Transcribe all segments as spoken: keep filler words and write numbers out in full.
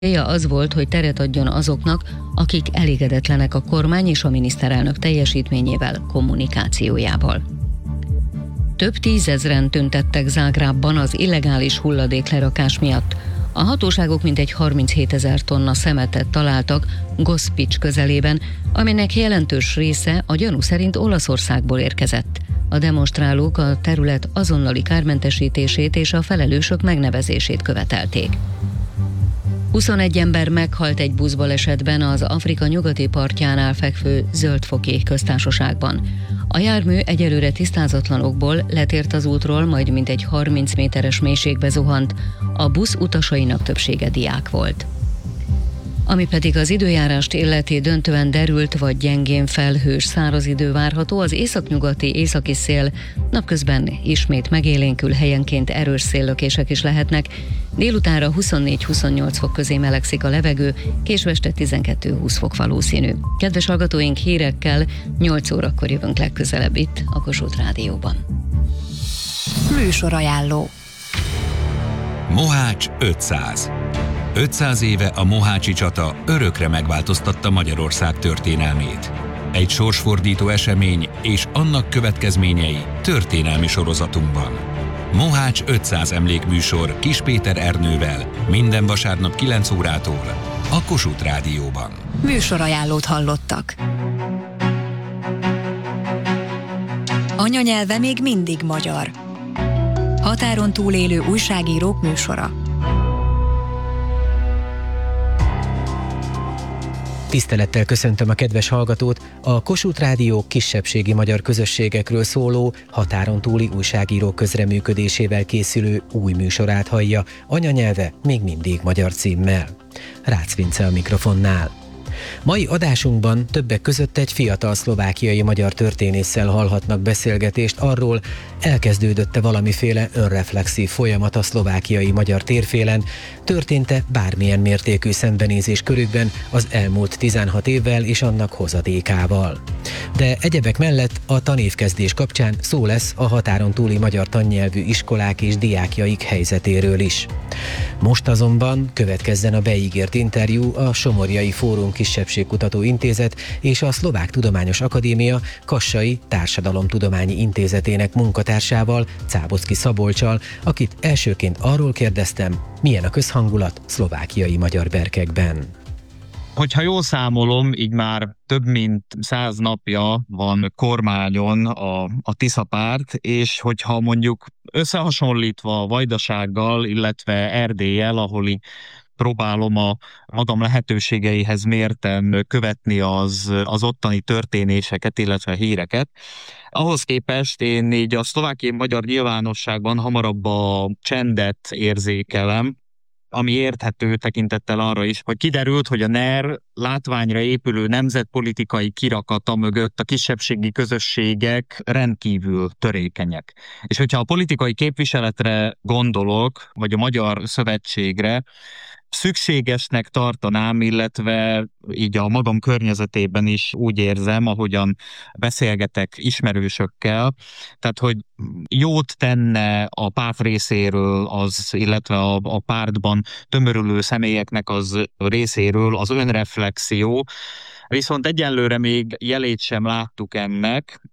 Célja az volt, hogy teret adjon azoknak, akik elégedetlenek a kormány és a miniszterelnök teljesítményével, kommunikációjával. Több tízezren tüntettek Zágrábban az illegális hulladéklerakás miatt. A hatóságok mintegy harminchétezer tonna szemetet találtak Gospics közelében, aminek jelentős része a gyanú szerint Olaszországból érkezett. A demonstrálók a terület azonnali kármentesítését és a felelősök megnevezését követelték. huszonegy ember meghalt egy buszbalesetben az Afrika nyugati partjánál fekvő Zöld-foki köztársaságban. A jármű egyelőre tisztázatlanokból letért az útról, majd mintegy harminc méteres mélységbe zuhant. A busz utasainak többsége diák volt. Ami pedig az időjárást illeti, döntően derült vagy gyengén felhős száraz idő várható, az északnyugati északi szél napközben ismét megélénkül, helyenként erős széllökések is lehetnek. Délutánra huszonnégy-huszonnyolc fok közé melegszik a levegő, késő este tizenkettő-húsz fok valószínű. Kedves hallgatóink, hírekkel nyolc órakor jövünk legközelebb itt a Kossuth Rádióban. Műsorajánló. Mohács ötszáz. ötszáz éve a mohácsi csata örökre megváltoztatta Magyarország történelmét. Egy sorsfordító esemény és annak következményei történelmi sorozatunkban. Mohács ötszáz emlékműsor Kis Péter Ernővel minden vasárnap kilenc órától a Kossuth Rádióban. Műsorajánlót hallottak. Anyanyelve még mindig magyar. Határon túlélő újságírók műsora. Tisztelettel köszöntöm a kedves hallgatót, a Kossuth Rádió kisebbségi magyar közösségekről szóló, határon túli újságírók közreműködésével készülő új műsorát hallja, anyanyelve még mindig magyar címmel. Rácz Vince a mikrofonnál. Mai adásunkban többek között egy fiatal szlovákiai magyar történésszel hallhatnak beszélgetést arról, elkezdődött-e valamiféle önreflexív folyamat a szlovákiai magyar térfélen, történt-e bármilyen mértékű szembenézés körükben az elmúlt tizenhat évvel és annak hozadékával. De egyebek mellett a tanévkezdés kapcsán szó lesz a határon túli magyar tannyelvű iskolák és diákjaik helyzetéről is. Most azonban következzen a beígért interjú a Somorjai Fórum Kisebbségkutató Intézet és a Szlovák Tudományos Akadémia Kassai Társadalomtudományi Intézetének munkatársával, Cábocki Szabolccsal, akit elsőként arról kérdeztem, milyen a közhangulat szlovákiai magyar berkekben. Hogyha jól számolom, így már több mint száz napja van kormányon a, a Tisza párt, és hogyha mondjuk összehasonlítva Vajdasággal, illetve Erdéllyel, ahol így próbálom a magam lehetőségeihez mérten követni az, az ottani történéseket, illetve híreket. Ahhoz képest én így a szlovákiai magyar nyilvánosságban hamarabb a csendet érzékelem, ami érthető tekintettel arra is, hogy kiderült, hogy a NER látványra épülő nemzetpolitikai kirakata mögött a kisebbségi közösségek rendkívül törékenyek. És hogyha a politikai képviseletre gondolok, vagy a Magyar Szövetségre, szükségesnek tartanám, illetve így a magam környezetében is úgy érzem, ahogyan beszélgetek ismerősökkel, tehát hogy jót tenne a párt részéről, az, illetve a, a pártban tömörülő személyeknek az részéről az önreflexió, viszont egyenlőre még jelét sem láttuk ennek,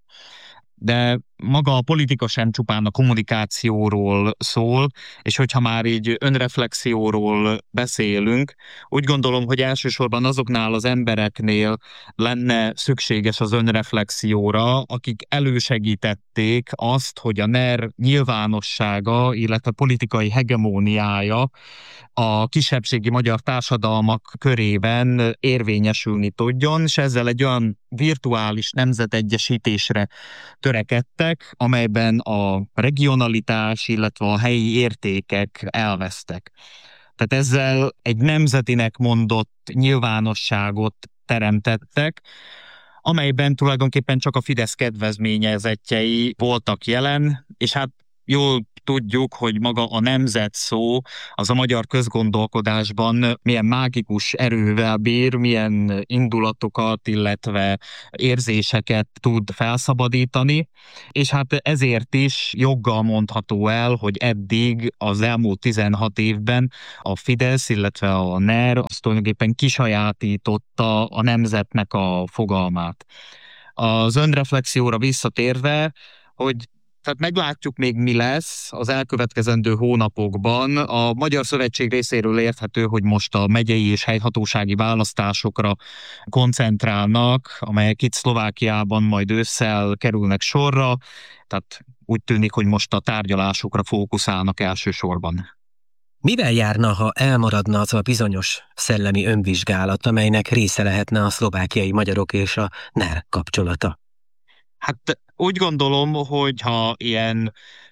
de maga a politika sem csupán a kommunikációról szól, és hogyha már így önreflexióról beszélünk, úgy gondolom, hogy elsősorban azoknál az embereknél lenne szükséges az önreflexióra, akik elősegítették azt, hogy a NER nyilvánossága, illetve politikai hegemóniája a kisebbségi magyar társadalmak körében érvényesülni tudjon, és ezzel egy olyan virtuális nemzetegyesítésre törekedtek, amelyben a regionalitás, illetve a helyi értékek elvesztek. Tehát ezzel egy nemzetinek mondott nyilvánosságot teremtettek, amelyben tulajdonképpen csak a Fidesz kedvezményezettjei voltak jelen, és hát jól tudjuk, hogy maga a nemzet szó az a magyar közgondolkodásban milyen mágikus erővel bír, milyen indulatokat, illetve érzéseket tud felszabadítani, és hát ezért is joggal mondható el, hogy eddig az elmúlt tizenhat évben a Fidesz, illetve a NER az tulajdonképpen kisajátította a nemzetnek a fogalmát. Az önreflexióra visszatérve, hogy tehát meglátjuk még mi lesz az elkövetkezendő hónapokban. A Magyar Szövetség részéről érthető, hogy most a megyei és helyhatósági választásokra koncentrálnak, amelyek itt Szlovákiában majd ősszel kerülnek sorra, tehát úgy tűnik, hogy most a tárgyalásokra fókuszálnak elsősorban. Mivel járna, ha elmaradna az a bizonyos szellemi önvizsgálat, amelynek része lehetne a szlovákiai magyarok és a NER kapcsolata? Hát úgy gondolom, hogy ha ilyen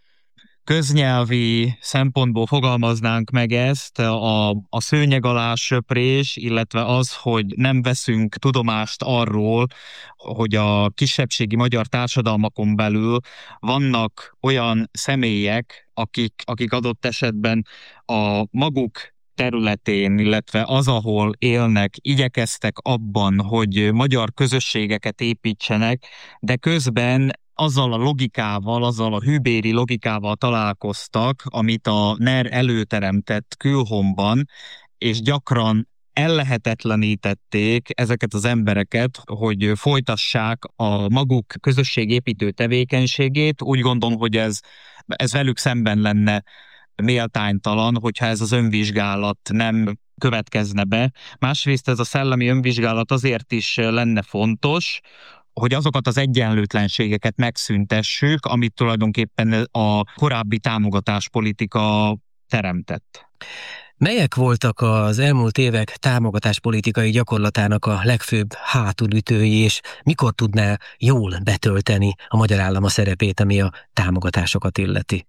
köznyelvi szempontból fogalmaznánk meg ezt, a, a szőnyeg alá söprés, illetve az, hogy nem veszünk tudomást arról, hogy a kisebbségi magyar társadalmakon belül vannak olyan személyek, akik, akik adott esetben a maguk területén, illetve az, ahol élnek, igyekeztek abban, hogy magyar közösségeket építsenek, de közben azzal a logikával, azzal a hűbéri logikával találkoztak, amit a NER előteremtett külhomban, és gyakran ellehetetlenítették ezeket az embereket, hogy folytassák a maguk közösségépítő tevékenységét. Úgy gondolom, hogy ez, ez velük szemben lenne méltánytalan, hogyha ez az önvizsgálat nem következne be. Másrészt ez a szellemi önvizsgálat azért is lenne fontos, hogy azokat az egyenlőtlenségeket megszüntessük, amit tulajdonképpen a korábbi támogatáspolitika teremtett. Melyek voltak az elmúlt évek támogatáspolitikai gyakorlatának a legfőbb hátulütői, és mikor tudná jól betölteni a magyar állam a szerepét, ami a támogatásokat illeti?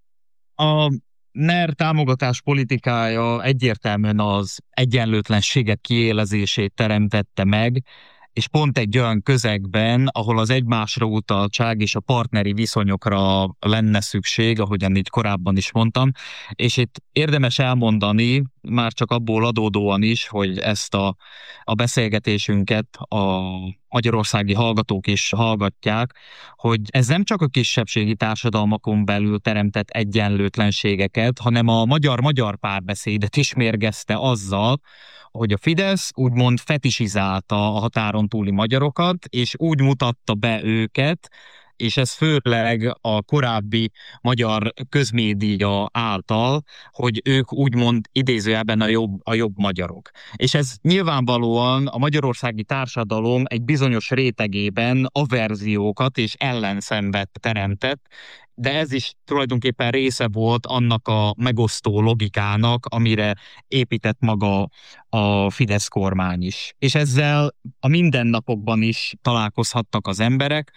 A NER támogatás politikája egyértelműen az egyenlőtlenségek kiélezését teremtette meg, és pont egy olyan közegben, ahol az egymásra utaltság és a partneri viszonyokra lenne szükség, ahogyan így korábban is mondtam, és itt érdemes elmondani, már csak abból adódóan is, hogy ezt a, a beszélgetésünket a magyarországi hallgatók is hallgatják, hogy ez nem csak a kisebbségi társadalmakon belül teremtett egyenlőtlenségeket, hanem a magyar-magyar párbeszédet is mérgezte azzal, hogy a Fidesz úgymond fetisizálta a határon túli magyarokat, és úgy mutatta be őket, és ez főleg a korábbi magyar közmédia által, hogy ők úgymond idézőjelben a jobb, a jobb magyarok. És ez nyilvánvalóan a magyarországi társadalom egy bizonyos rétegében averziókat és ellenszenvet teremtett, de ez is tulajdonképpen része volt annak a megosztó logikának, amire épített maga a Fidesz kormány is. És ezzel a mindennapokban is találkozhattak az emberek,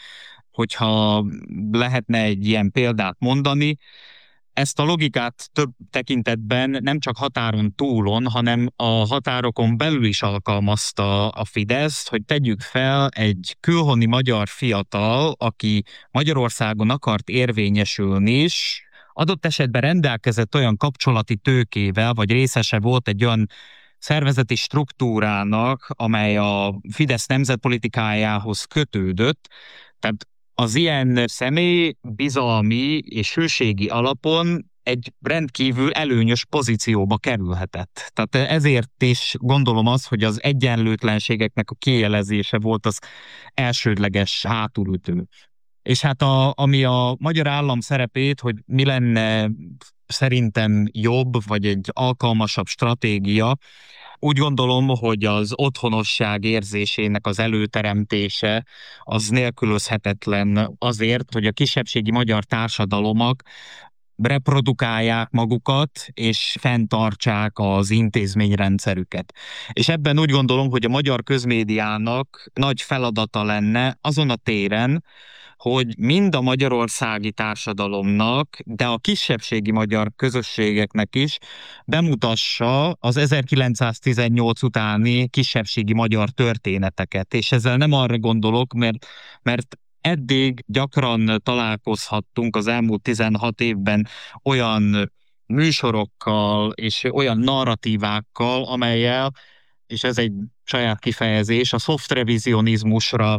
hogyha lehetne egy ilyen példát mondani, ezt a logikát több tekintetben nem csak határon túlon, hanem a határokon belül is alkalmazta a Fidesz, hogy tegyük fel egy külhoni magyar fiatal, aki Magyarországon akart érvényesülni is, adott esetben rendelkezett olyan kapcsolati tőkével, vagy részese volt egy olyan szervezeti struktúrának, amely a Fidesz nemzetpolitikájához kötődött, tehát az ilyen személy bizalmi és hűségi alapon egy rendkívül előnyös pozícióba kerülhetett. Tehát ezért is gondolom azt, hogy az egyenlőtlenségeknek a kijelezése volt az elsődleges hátulütő. És hát a, ami a magyar állam szerepét, hogy mi lenne szerintem jobb, vagy egy alkalmasabb stratégia, úgy gondolom, hogy az otthonosság érzésének az előteremtése az nélkülözhetetlen azért, hogy a kisebbségi magyar társadalmak reprodukálják magukat, és fenntartsák az intézményrendszerüket. És ebben úgy gondolom, hogy a magyar közmédiának nagy feladata lenne azon a téren, hogy mind a magyarországi társadalomnak, de a kisebbségi magyar közösségeknek is bemutassa az ezerkilencszáztizennyolc utáni kisebbségi magyar történeteket. És ezzel nem arra gondolok, mert, mert eddig gyakran találkozhattunk az elmúlt tizenhat évben olyan műsorokkal és olyan narratívákkal, amellyel, és ez egy saját kifejezés, a soft revizionizmusra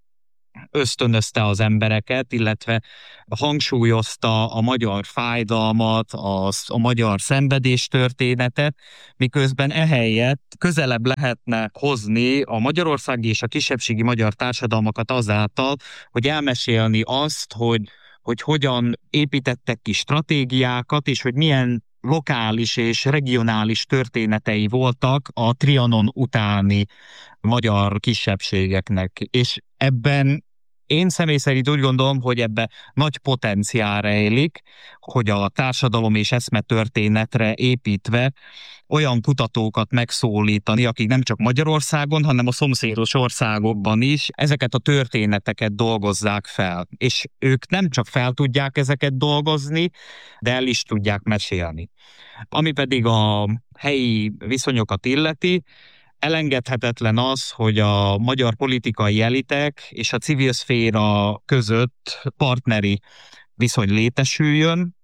ösztönözte az embereket, illetve hangsúlyozta a magyar fájdalmat, a, a magyar szenvedéstörténetet, miközben ehelyett közelebb lehetne hozni a magyarországi és a kisebbségi magyar társadalmakat azáltal, hogy elmesélni azt, hogy, hogy hogyan építettek ki stratégiákat, és hogy milyen lokális és regionális történetei voltak a Trianon utáni magyar kisebbségeknek. És ebben én személy szerint úgy gondolom, hogy ebbe nagy potenciál rejlik, hogy a társadalom és eszmetörténetre építve olyan kutatókat megszólítani, akik nem csak Magyarországon, hanem a szomszédos országokban is ezeket a történeteket dolgozzák fel. És ők nem csak fel tudják ezeket dolgozni, de el is tudják mesélni. Ami pedig a helyi viszonyokat illeti, elengedhetetlen az, hogy a magyar politikai elitek és a civil szféra között partneri viszony létesüljön,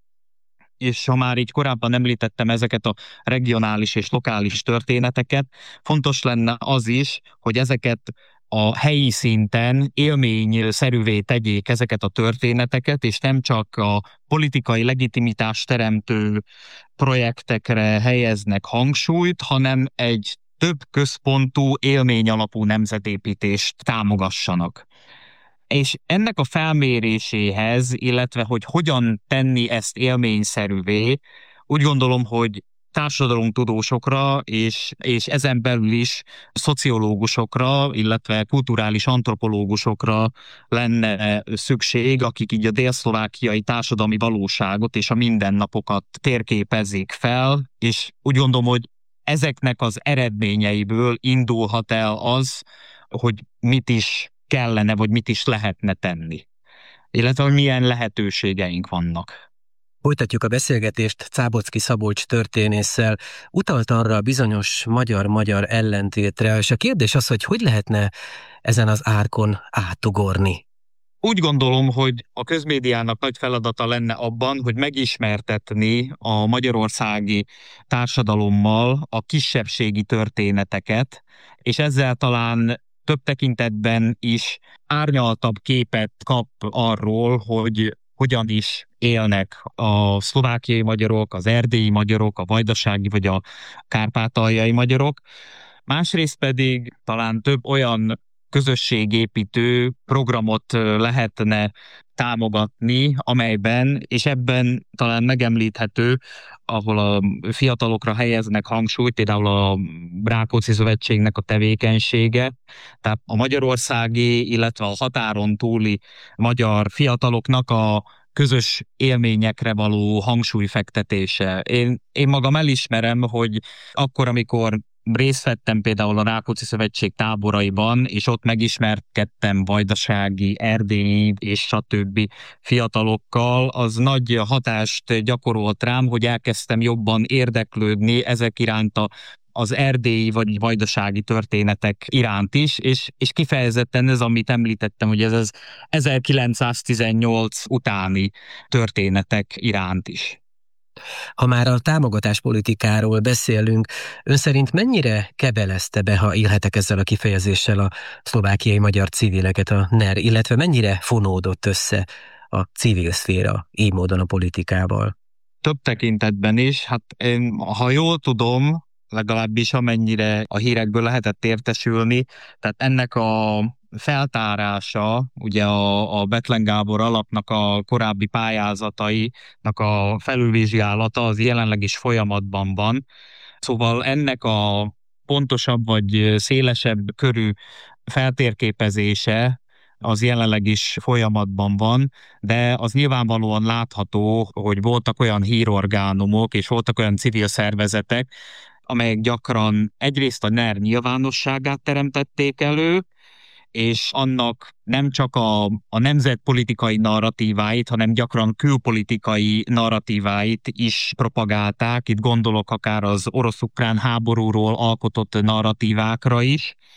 és ha már így korábban említettem ezeket a regionális és lokális történeteket, fontos lenne az is, hogy ezeket a helyi szinten élményszerűvé tegyék ezeket a történeteket, és nem csak a politikai legitimitást teremtő projektekre helyeznek hangsúlyt, hanem egy több központú, élményalapú nemzetépítést támogassanak. És ennek a felméréséhez, illetve hogy hogyan tenni ezt élményszerűvé, úgy gondolom, hogy társadalomtudósokra és, és ezen belül is szociológusokra, illetve kulturális antropológusokra lenne szükség, akik így a délszlovákiai társadalmi valóságot és a mindennapokat térképezik fel, és úgy gondolom, hogy ezeknek az eredményeiből indulhat el az, hogy mit is kellene, vagy mit is lehetne tenni, illetve hogy milyen lehetőségeink vannak. Folytatjuk a beszélgetést Zábotszky Szabolcs történésszel. Utalt arra a bizonyos magyar-magyar ellentétre, és a kérdés az, hogy hogy lehetne ezen az árkon átugorni. Úgy gondolom, hogy a közmédiának nagy feladata lenne abban, hogy megismertetni a magyarországi társadalommal a kisebbségi történeteket, és ezzel talán több tekintetben is árnyaltabb képet kap arról, hogy hogyan is élnek a szlovákiai magyarok, az erdélyi magyarok, a vajdasági vagy a kárpátaljai magyarok. Másrészt pedig talán több olyan közösségépítő programot lehetne támogatni, amelyben, és ebben talán megemlíthető, ahol a fiatalokra helyeznek hangsúlyt, például a Rákóczi Szövetségnek a tevékenysége, tehát a magyarországi, illetve a határon túli magyar fiataloknak a közös élményekre való hangsúlyfektetése. Én, én magam elismerem, hogy akkor, amikor részt vettem például a Rákóczi Szövetség táboraiban, és ott megismerkedtem vajdasági, erdélyi és stb. Fiatalokkal, az nagy hatást gyakorolt rám, hogy elkezdtem jobban érdeklődni ezek iránt a az erdélyi vagy vajdasági történetek iránt is, és, és kifejezetten ez, amit említettem, hogy ez az ezerkilencszáztizennyolc utáni történetek iránt is. Ha már a támogatáspolitikáról beszélünk, ön szerint mennyire kebelezte be, ha élhetek ezzel a kifejezéssel, a szlovákiai magyar civileket a en e er, illetve mennyire fonódott össze a civil szféra így módon a politikával? Több tekintetben is, hát én, ha jól tudom, legalábbis amennyire a hírekből lehetett értesülni, tehát ennek a feltárása, ugye a, a Bethlen Gábor alapnak a korábbi pályázatainak a felülvizsgálata az jelenleg is folyamatban van. Szóval ennek a pontosabb vagy szélesebb körű feltérképezése az jelenleg is folyamatban van, de az nyilvánvalóan látható, hogy voltak olyan hírorgánumok és voltak olyan civil szervezetek, amelyek gyakran egyrészt a en e er nyilvánosságát teremtették elő, és annak nem csak a, a nemzetpolitikai narratíváit, hanem gyakran külpolitikai narratíváit is propagálták. Itt gondolok akár az orosz-ukrán háborúról alkotott narratívákra is.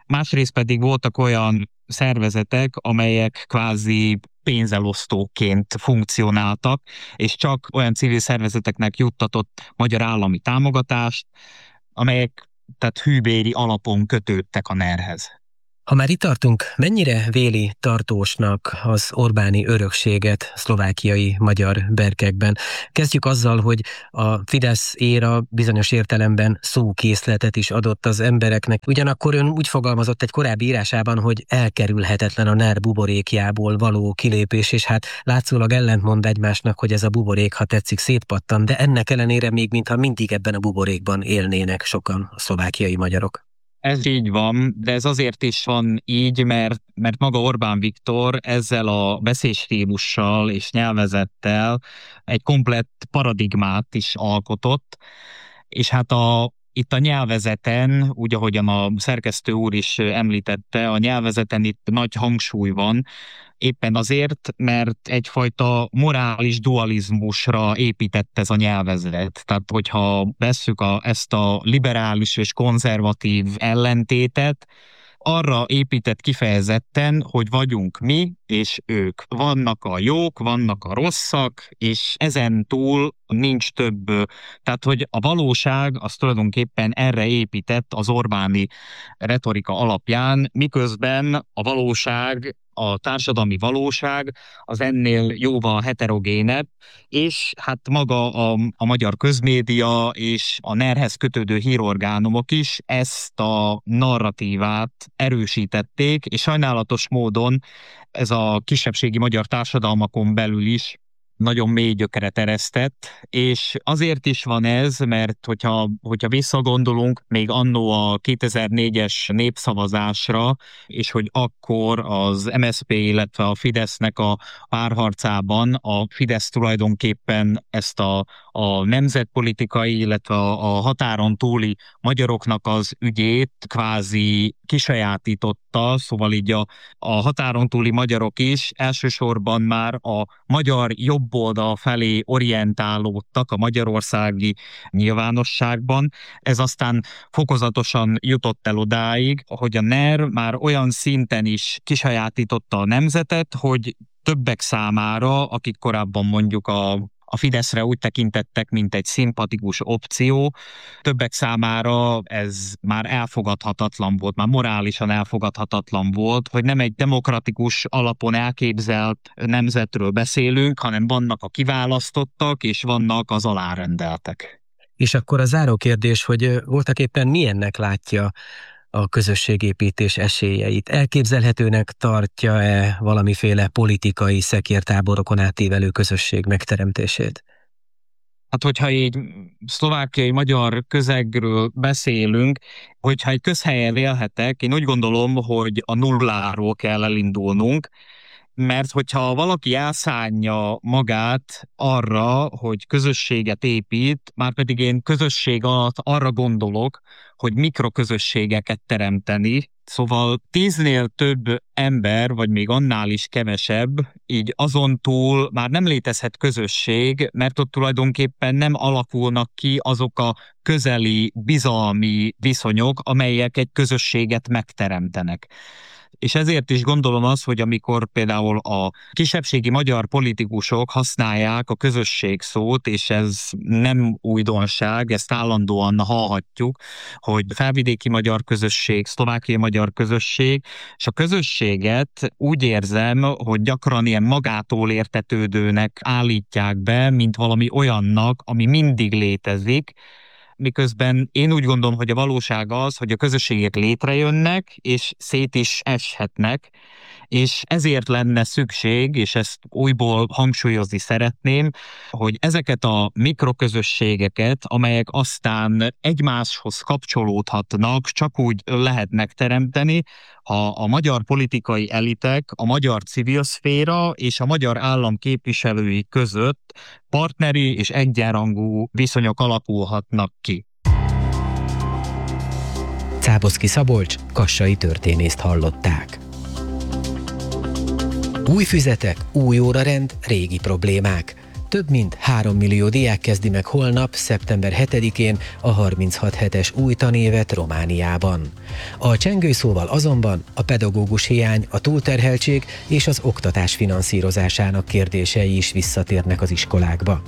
Másrészt pedig voltak olyan szervezetek, amelyek kvázi pénzelosztóként funkcionáltak, és csak olyan civil szervezeteknek juttatott magyar állami támogatást, amelyek tehát hűbéri alapon kötődtek a nerhez. Ha már itt tartunk, mennyire véli tartósnak az Orbáni örökséget szlovákiai magyar berkekben? Kezdjük azzal, hogy a Fidesz éra bizonyos értelemben szókészletet is adott az embereknek. Ugyanakkor ön úgy fogalmazott egy korábbi írásában, hogy elkerülhetetlen a NER buborékjából való kilépés, és hát látszólag ellentmond egymásnak, hogy ez a buborék, ha tetszik, szétpattan, de ennek ellenére még mintha mindig ebben a buborékban élnének sokan a szlovákiai magyarok. Ez így van, de ez azért is van így, mert, mert maga Orbán Viktor ezzel a beszédstílussal és nyelvezettel egy komplett paradigmát is alkotott, és hát a, itt a nyelvezeten, úgy ahogyan a szerkesztő úr is említette, a nyelvezeten itt nagy hangsúly van, éppen azért, mert egyfajta morális dualizmusra épített ez a nyelvezet. Tehát, hogyha vesszük a, ezt a liberális és konzervatív ellentétet, arra épített kifejezetten, hogy vagyunk mi és ők. Vannak a jók, vannak a rosszak, és ezen túl nincs több. Tehát, hogy a valóság az tulajdonképpen erre épített az Orbáni retorika alapján, miközben a valóság, a társadalmi valóság az ennél jóval heterogénebb, és hát maga a, a magyar közmédia és a nerhez kötődő hírorgánumok is ezt a narratívát erősítették, és sajnálatos módon ez a kisebbségi magyar társadalmakon belül is nagyon mély gyökeret eresztett, és azért is van ez, mert hogyha, hogyha visszagondolunk még annó a kétezer-négyes népszavazásra, és hogy akkor az em es zé pé, illetve a Fidesznek a párharcában a Fidesz tulajdonképpen ezt a, a nemzetpolitikai, illetve a, a határon túli magyaroknak az ügyét kvázi kisajátította, szóval így a, a határon túli magyarok is elsősorban már a magyar jobb oldal felé orientálódtak a magyarországi nyilvánosságban. Ez aztán fokozatosan jutott el odáig, hogy a NER már olyan szinten is kisajátította a nemzetet, hogy többek számára, akik korábban mondjuk a A Fideszre úgy tekintettek, mint egy szimpatikus opció. Többek számára ez már elfogadhatatlan volt, már morálisan elfogadhatatlan volt, hogy nem egy demokratikus alapon elképzelt nemzetről beszélünk, hanem vannak a kiválasztottak, és vannak az alárendeltek. És akkor a záró kérdés, hogy voltaképpen milyennek látja a közösségépítés esélyeit? Elképzelhetőnek tartja-e valamiféle politikai szekértáborokon átívelő közösség megteremtését? Hát, hogyha így szlovákiai magyar közegről beszélünk, hogyha egy közhelyen élhetek, én úgy gondolom, hogy a nulláról kell elindulnunk, mert hogyha valaki elszánja magát arra, hogy közösséget épít, már pedig én közösség alatt arra gondolok, hogy mikroközösségeket teremteni, szóval tíznél több ember, vagy még annál is kevesebb, így azon túl már nem létezhet közösség, mert ott tulajdonképpen nem alakulnak ki azok a közeli, bizalmi viszonyok, amelyek egy közösséget megteremtenek. És ezért is gondolom azt, hogy amikor például a kisebbségi magyar politikusok használják a közösség szót, és ez nem újdonság, ezt állandóan hallhatjuk, hogy felvidéki magyar közösség, szlovákiai magyar közösség, és a közösséget úgy érzem, hogy gyakran ilyen magától értetődőnek állítják be, mint valami olyannak, ami mindig létezik, miközben én úgy gondolom, hogy a valóság az, hogy a közösségek létrejönnek, és szét is eshetnek, és ezért lenne szükség, és ezt újból hangsúlyozni szeretném, hogy ezeket a mikroközösségeket, amelyek aztán egymáshoz kapcsolódhatnak, csak úgy lehet megteremteni, ha a magyar politikai elitek, a magyar civil szféra és a magyar állam képviselői között partneri és egyenrangú viszonyok alakulhatnak ki. Cáboszky Szabolcs, kassai történészt hallották. Új füzetek, új órarend, régi problémák. Több mint három millió diák kezdi meg holnap, szeptember hetedikén a harminchat hetes új tanévet Romániában. A csengőszóval azonban a pedagógus hiány, a túlterheltség és az oktatás finanszírozásának kérdései is visszatérnek az iskolákba.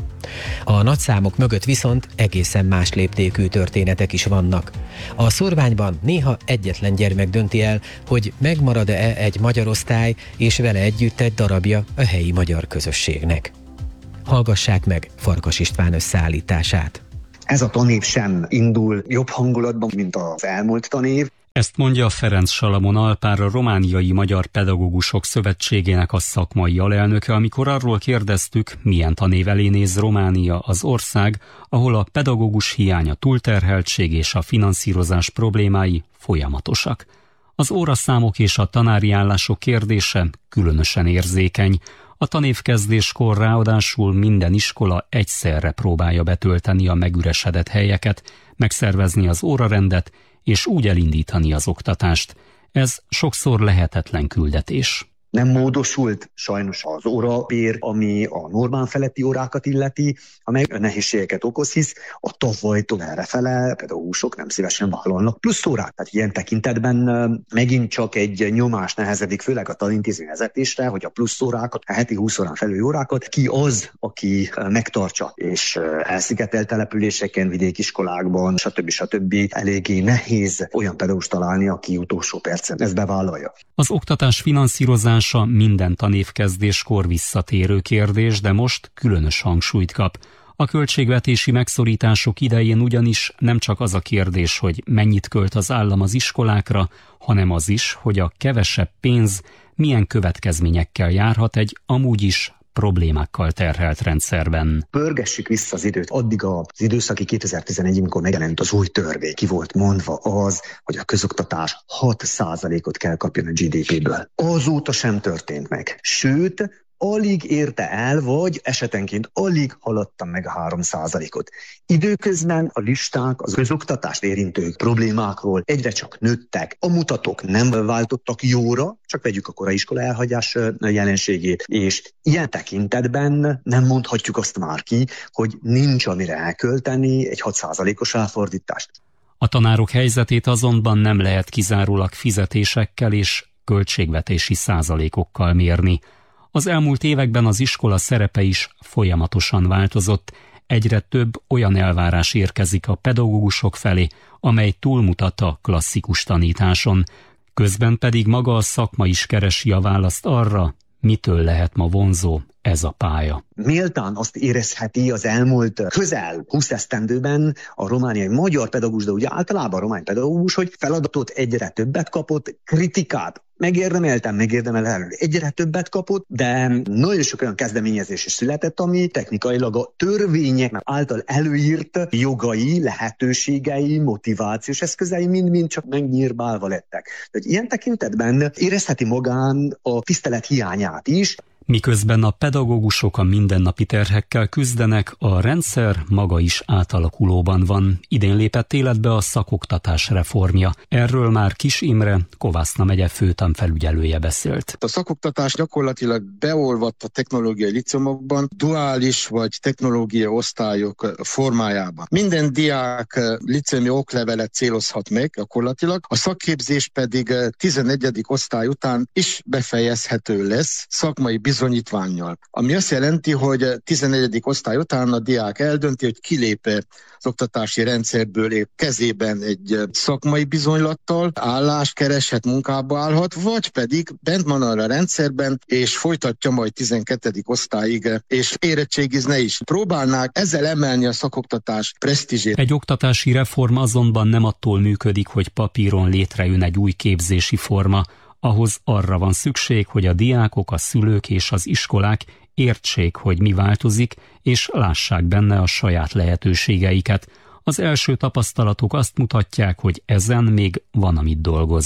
A nagyszámok mögött viszont egészen más léptékű történetek is vannak. A szorványban néha egyetlen gyermek dönti el, hogy megmarad-e egy magyar osztály, és vele együtt egy darabja a helyi magyar közösségnek. Hallgassák meg Farkas István összeállítását. Ez a tanév sem indul jobb hangulatban, mint az elmúlt tanév. Ezt mondja Ferenc Salamon Alpár, a Romániai Magyar Pedagógusok Szövetségének a szakmai alelnöke, amikor arról kérdeztük, milyen tanév elé néz Románia, az ország, ahol a pedagógus hiány, a túlterheltség és a finanszírozás problémái folyamatosak. Az óraszámok és a tanári állások kérdése különösen érzékeny. A tanévkezdéskor ráadásul minden iskola egyszerre próbálja betölteni a megüresedett helyeket, megszervezni az órarendet és úgy elindítani az oktatást. Ez sokszor lehetetlen küldetés. Nem módosult sajnos az órabér, ami a normál feletti órákat illeti, amely nehézségeket okoz, hisz a tavalytól errefele pedagógusok nem szívesen vállalnak plusz órát. Tehát ilyen tekintetben megint csak egy nyomás nehezedik, főleg a tanintézmény vezetésre, hogy a plusz órákat, a heti húsz órán felül órákat, ki az, aki megtartsa, és elszigetelt településeken, vidékiskolákban, stb. stb. Eléggé nehéz olyan pedagógus találni, aki utolsó percen ezt bevállalja. Az oktatás finanszírozása minden tanévkezdéskor visszatérő kérdés, de most különös hangsúlyt kap. A költségvetési megszorítások idején ugyanis nem csak az a kérdés, hogy mennyit költ az állam az iskolákra, hanem az is, hogy a kevesebb pénz milyen következményekkel járhat egy amúgy is problémákkal terhelt rendszerben. Pörgessük vissza az időt. Addig az időszaki kétezer-tizenegy, amikor megjelent az új törvény, ki volt mondva az, hogy a közoktatás hat százalékot kell kapjon a gé dé péből. Azóta sem történt meg. Sőt, alig érte el, vagy esetenként alig haladta meg a három százalékot. Időközben a listák az közoktatást érintő problémákról egyre csak nőttek. A mutatók nem váltottak jóra, csak vegyük a korai iskola elhagyás jelenségét, és ilyen tekintetben nem mondhatjuk azt már ki, hogy nincs amire elkölteni egy hat százalékos elfordítást. A tanárok helyzetét azonban nem lehet kizárólag fizetésekkel és költségvetési százalékokkal mérni. Az elmúlt években az iskola szerepe is folyamatosan változott, egyre több olyan elvárás érkezik a pedagógusok felé, amely túlmutat a klasszikus tanításon, közben pedig maga a szakma is keresi a választ arra, mitől lehet ma vonzó ez a pálya. Méltán azt érezheti az elmúlt közel húsz esztendőben a romániai magyar pedagógus, de ugye általában a román pedagógus, hogy feladatot egyre többet kapott, kritikát megérdemeltem, megérdemel el, egyre többet kapott, de nagyon sok olyan kezdeményezés is született, ami technikailag a törvények által előírt jogai, lehetőségei, motivációs eszközei mind-mind csak megnyírbálva lettek. Tehát ilyen tekintetben érezheti magán a tisztelet hiányát is. Miközben a pedagógusok a mindennapi terhekkel küzdenek, a rendszer maga is átalakulóban van. Idén lépett életbe a szakoktatás reformja. Erről már Kis Imre, Kovászna megye főtanfelügyelője beszélt. A szakoktatás gyakorlatilag beolvadt a technológiai líceumokban, duális vagy technológiai osztályok formájában. Minden diák líceumi oklevelet célozhat meg gyakorlatilag, a szakképzés pedig tizennegyedik osztály után is befejezhető lesz szakmai bizonyítvánnyal. Ami azt jelenti, hogy tizennegyedik osztály után a diák eldönti, hogy kilép az oktatási rendszerből épp kezében egy szakmai bizonylattal, állást kereshet, munkába állhat, vagy pedig bent van arra a rendszerben, és folytatja majd tizenkettedik osztályig, és érettségizne is. Próbálnák ezzel emelni a szakoktatás presztízsét. Egy oktatási reform azonban nem attól működik, hogy papíron létrejön egy új képzési forma. Ahhoz arra van szükség, hogy a diákok, a szülők és az iskolák értsék, hogy mi változik, és lássák benne a saját lehetőségeiket. Az első tapasztalatok azt mutatják, hogy ezen még van amit dolgozni.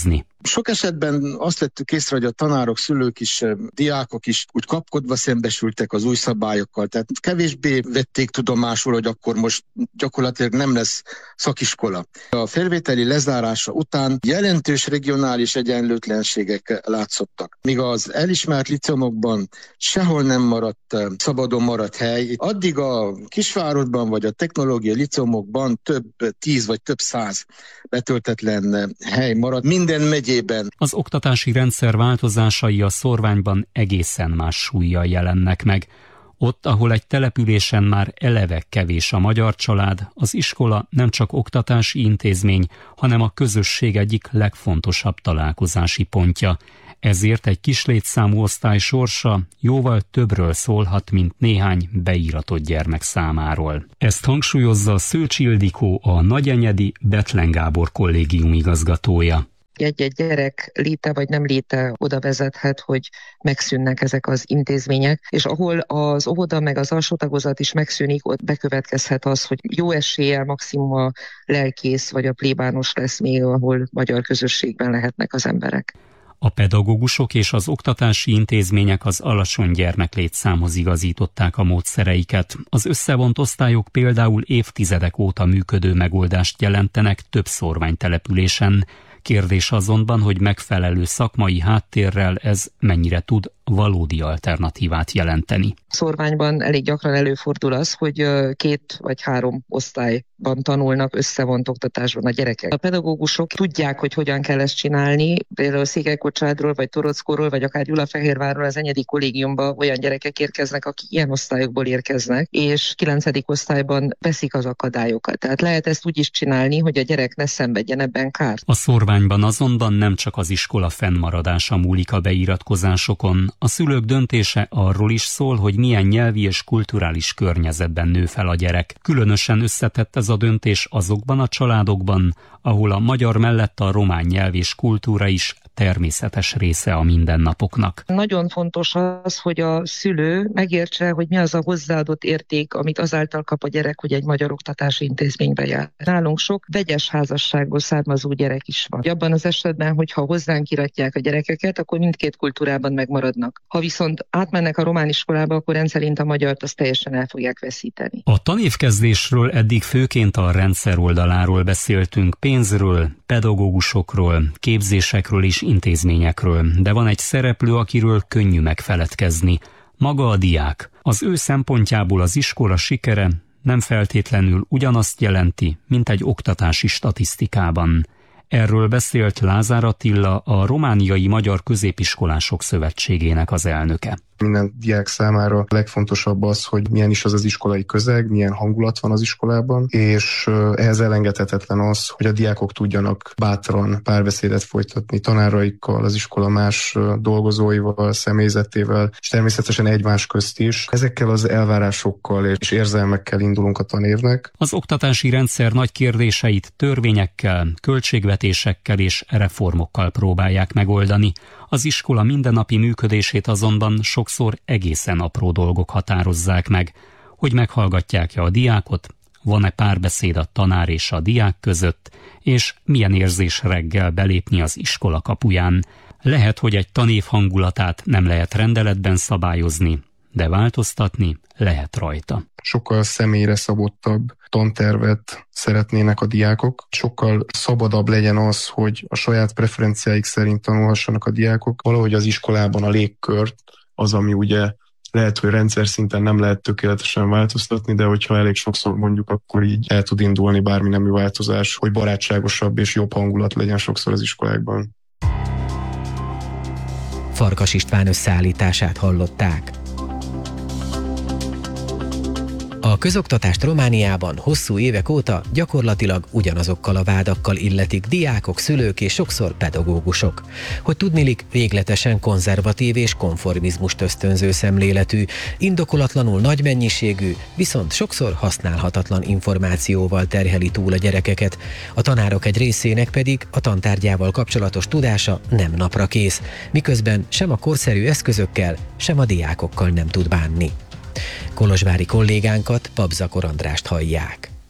Sok esetben azt vettük észre, hogy a tanárok, szülők is, diákok is úgy kapkodva szembesültek az új szabályokkal. Tehát kevésbé vették tudomásul, hogy akkor most gyakorlatilag nem lesz szakiskola. A felvételi lezárása után jelentős regionális egyenlőtlenségek látszottak. Míg az elismert liceumokban sehol nem maradt, szabadon maradt hely, addig a kisvárosban vagy a technológiai liceumokban több tíz vagy több száz betöltetlen hely maradt minden megyében. Az oktatási rendszer változásai a szorványban egészen más súllyal jelennek meg. Ott, ahol egy településen már eleve kevés a magyar család, az iskola nem csak oktatási intézmény, hanem a közösség egyik legfontosabb találkozási pontja. Ezért egy kis létszámú osztály sorsa jóval többről szólhat, mint néhány beíratott gyermek számáról. Ezt hangsúlyozza Szőcs Ildikó, a Nagyenyedi Bethlen Gábor kollégium igazgatója. Egy-egy gyerek léte vagy nem léte oda vezethet, hogy megszűnnek ezek az intézmények, és ahol az óvoda meg az alsó tagozat is megszűnik, ott bekövetkezhet az, hogy jó eséllyel maximum a lelkész vagy a plébános lesz még, ahol magyar közösségben lehetnek az emberek. A pedagógusok és az oktatási intézmények az alacsony gyermeklétszámhoz igazították a módszereiket. Az összevont osztályok például évtizedek óta működő megoldást jelentenek több szorványtelepülésen. Kérdés azonban, hogy megfelelő szakmai háttérrel ez mennyire tud valódi alternatívát jelenteni. Szorványban elég gyakran előfordul az, hogy két vagy három osztályban tanulnak összevont oktatásban a gyerekek. A pedagógusok tudják, hogy hogyan kell ezt csinálni. Például Székelykocsádról, vagy Torockóról, vagy akár Gyulafehérvárról az Enyedi kollégiumba olyan gyerekek érkeznek, akik ilyen osztályokból érkeznek, és kilencedik osztályban veszik az akadályokat. Tehát lehet ezt úgy is csinálni, hogy a gyerek ne szenvedjen ebben kárt. A szorványban azonban nem csak az iskola fennmaradása múlik a beiratkozásokon. A szülők döntése arról is szól, hogy milyen nyelvi és kulturális környezetben nő fel a gyerek. Különösen összetett ez a döntés azokban a családokban, ahol a magyar mellett a román nyelv és kultúra is természetes része a mindennapoknak. Nagyon fontos az, hogy a szülő megértse, hogy mi az a hozzáadott érték, amit azáltal kap a gyerek, hogy egy magyar oktatási intézménybe jár. Nálunk sok vegyes házasságból származó gyerek is van. Abban az esetben, hogyha hozzánk iratják a gyerekeket, akkor mindkét kultúrában megmaradnak. Ha viszont átmennek a román iskolába, akkor rendszerint a magyart azt teljesen el fogják veszíteni. A tanévkezdésről eddig főként a rendszer oldaláról beszéltünk, pénzről, pedagógusokról, képzésekről és intézményekről, de van egy szereplő, akiről könnyű megfeledkezni. Maga a diák. Az ő szempontjából az iskola sikere nem feltétlenül ugyanazt jelenti, mint egy oktatási statisztikában. Erről beszélt Lázár Attila, a Romániai Magyar Középiskolások Szövetségének az elnöke. Minden diák számára a legfontosabb az, hogy milyen is az az iskolai közeg, milyen hangulat van az iskolában, és ehhez elengedhetetlen az, hogy a diákok tudjanak bátran párbeszédet folytatni tanáraikkal, az iskola más dolgozóival, személyzetével, és természetesen egymás közt is. Ezekkel az elvárásokkal és érzelmekkel indulunk a tanévnek. Az oktatási rendszer nagy kérdéseit törvényekkel, költségvetésekkel és reformokkal próbálják megoldani. Az iskola mindennapi működését azonban sokszor egészen apró dolgok határozzák meg, hogy meghallgatják-e a diákot, van-e párbeszéd a tanár és a diák között, és milyen érzés reggel belépni az iskola kapuján. Lehet, hogy egy tanév hangulatát nem lehet rendeletben szabályozni, de változtatni lehet rajta. Sokkal személyre szabottabb tantervet szeretnének a diákok. Sokkal szabadabb legyen az, hogy a saját preferenciáik szerint tanulhassanak a diákok. Valahogy az iskolában a légkört, az, ami ugye lehet, hogy rendszer szinten nem lehet tökéletesen változtatni, de hogyha elég sokszor mondjuk, akkor így el tud indulni bármi nemű változás, hogy barátságosabb és jobb hangulat legyen sokszor az iskolákban. Farkas István összeállítását hallották. A közoktatást Romániában hosszú évek óta gyakorlatilag ugyanazokkal a vádakkal illetik diákok, szülők és sokszor pedagógusok. Hogy tudniillik, végletesen konzervatív és konformizmust ösztönző szemléletű, indokolatlanul nagy mennyiségű, viszont sokszor használhatatlan információval terheli túl a gyerekeket. A tanárok egy részének pedig a tantárgyával kapcsolatos tudása nem napra kész, miközben sem a korszerű eszközökkel, sem a diákokkal nem tud bánni. Kolozsvári kollégánkat, Pabzakor Andrást hallják. A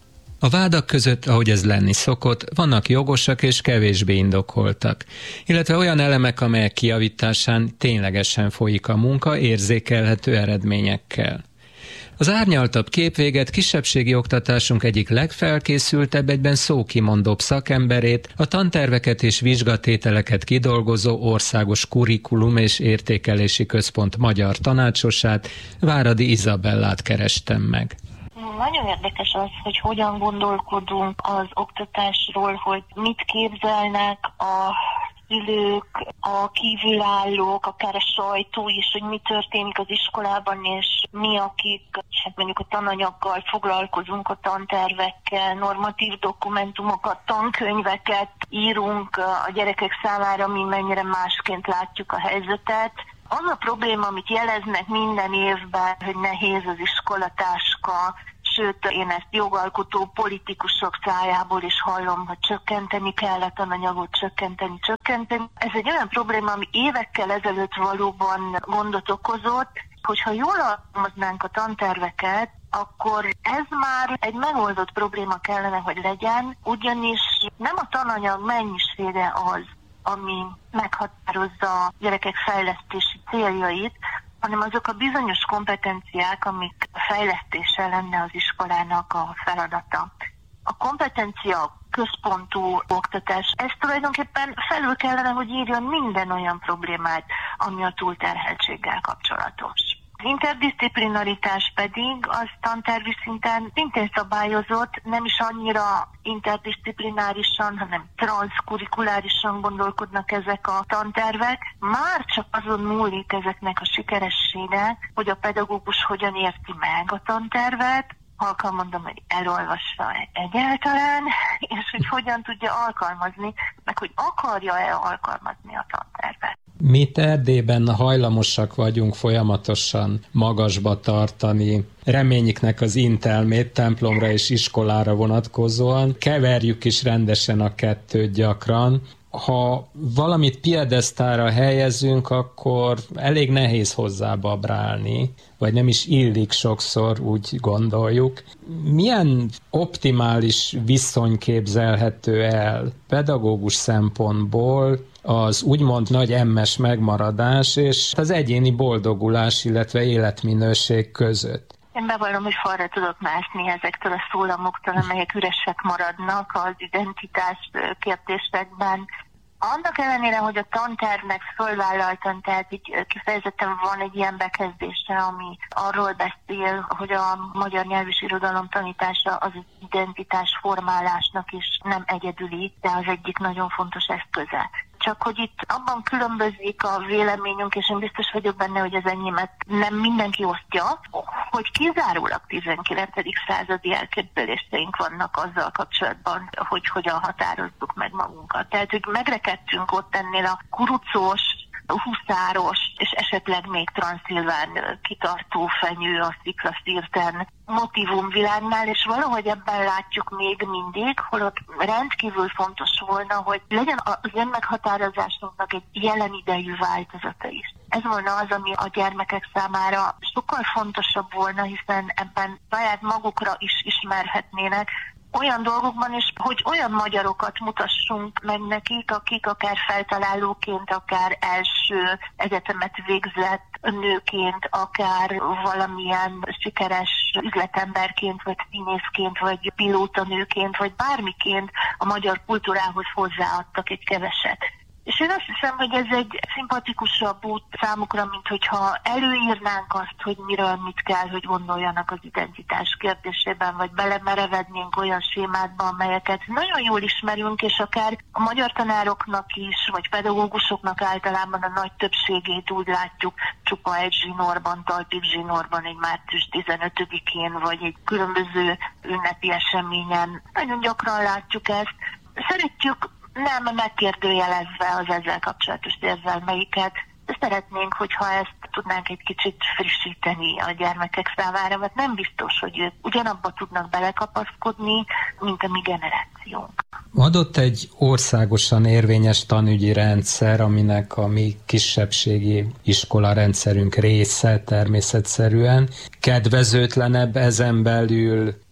A vádak között, ahogy ez lenni szokott, vannak jogosak és kevésbé indokoltak, illetve olyan elemek, amelyek kijavításán ténylegesen folyik a munka érzékelhető eredményekkel. Az árnyaltabb képvéget kisebbségi oktatásunk egyik legfelkészültebb, egyben szókimondóbb szakemberét, a tanterveket és vizsgatételeket kidolgozó Országos Kurikulum és Értékelési Központ magyar tanácsosát, Váradi Izabellát kerestem meg. Nagyon érdekes az, hogy hogyan gondolkodunk az oktatásról, hogy mit képzelnek a szülők, a kívülállók, akár a sajtó is, hogy mi történik az iskolában, és mi, akik hát mondjuk a tananyaggal foglalkozunk, a tantervekkel, normatív dokumentumokat, tankönyveket írunk a gyerekek számára, mi mennyire másként látjuk a helyzetet. Az a probléma, amit jeleznek minden évben, hogy nehéz az iskolatáska, sőt, én ezt jogalkotó politikusok szájából is hallom, hogy csökkenteni kell a tananyagot, csökkenteni, csökkenteni. Ez egy olyan probléma, ami évekkel ezelőtt valóban gondot okozott, hogyha jól alkalmaznánk a tanterveket, akkor ez már egy megoldott probléma kellene, hogy legyen, ugyanis nem a tananyag mennyisége az, ami meghatározza a gyerekek fejlesztési céljait, hanem azok a bizonyos kompetenciák, amik fejlesztése lenne az iskolának a feladata. A kompetencia központú oktatás, ez tulajdonképpen felül kellene, hogy írjon minden olyan problémát, ami a túlterheltséggel kapcsolatos. Az interdisziplinaritás pedig az tantervi szinten szintén szabályozott, nem is annyira interdisziplinárisan, hanem transzkurikulárisan gondolkodnak ezek a tantervek. Már csak azon múlik ezeknek a sikeressége, hogy a pedagógus hogyan érti meg a tantervet, halkan mondom, hogy elolvassa egyáltalán, és hogy hogyan tudja alkalmazni, meg hogy akarja-e alkalmazni a tantervet. Mi Erdélyben hajlamosak vagyunk folyamatosan magasba tartani reményiknek az intelmét templomra és iskolára vonatkozóan. Keverjük is rendesen a kettőt gyakran. Ha valamit piedesztára helyezünk, akkor elég nehéz hozzá babrálni, vagy nem is illik sokszor, úgy gondoljuk. Milyen optimális viszony képzelhető el pedagógus szempontból az úgymond nagy emmes megmaradás és az egyéni boldogulás, illetve életminőség között? Én bevallom, hogy falra tudok mászni ezektől a szólamoktól, amelyek üresek maradnak az identitás kérdésekben. Annak ellenére, hogy a tantervnek fölvállaltan, tehát így kifejezetten van egy ilyen bekezdése, ami arról beszél, hogy a magyar nyelv és irodalom tanítása az identitás formálásnak is nem egyedüli, de az egyik nagyon fontos eszköze. Csak hogy itt abban különbözik a véleményünk, és én biztos vagyok benne, hogy az enyémet nem mindenki osztja, hogy kizárólag tizenkilencedik századi elképzeléseink vannak azzal kapcsolatban, hogy hogyan határozzuk meg magunkat. Tehát, hogy megrekedtünk ott ennél a kurucos, huszáros, és esetleg még transzilván kitartó fenyő a sziklaszírten motivumvilágnál, és valahogy ebben látjuk még mindig, holott rendkívül fontos volna, hogy legyen az önmeghatározásunknak egy jelen idejű változata is. Ez volna az, ami a gyermekek számára sokkal fontosabb volna, hiszen ebben saját magukra is ismerhetnének, olyan dolgokban is, hogy olyan magyarokat mutassunk meg nekik, akik akár feltalálóként, akár első egyetemet végzett nőként, akár valamilyen sikeres üzletemberként, vagy színészként, vagy pilótanőként, vagy bármiként a magyar kultúrához hozzáadtak egy keveset. És én azt hiszem, hogy ez egy szimpatikusabb út számukra, mint hogyha előírnánk azt, hogy miről mit kell, hogy gondoljanak az identitás kérdésében, vagy belemerevednénk olyan sémákba, amelyeket nagyon jól ismerünk, és akár a magyar tanároknak is, vagy pedagógusoknak általában a nagy többségét úgy látjuk csupa egy zsinórban, talpig zsinórban, egy március tizenötödikén, vagy egy különböző ünnepi eseményen. Nagyon gyakran látjuk ezt. Szeretjük nem megkérdőjelezve az ezzel kapcsolatos érzelmeiket, de szeretnénk, hogyha ezt tudnánk egy kicsit frissíteni a gyermekek számára, mert nem biztos, hogy ők ugyanabba tudnak belekapaszkodni, mint a mi generációnk. Adott egy országosan érvényes tanügyi rendszer, aminek a mi kisebbségi iskolarendszerünk része természetszerűen. Kedvezőtlenebb ezen belül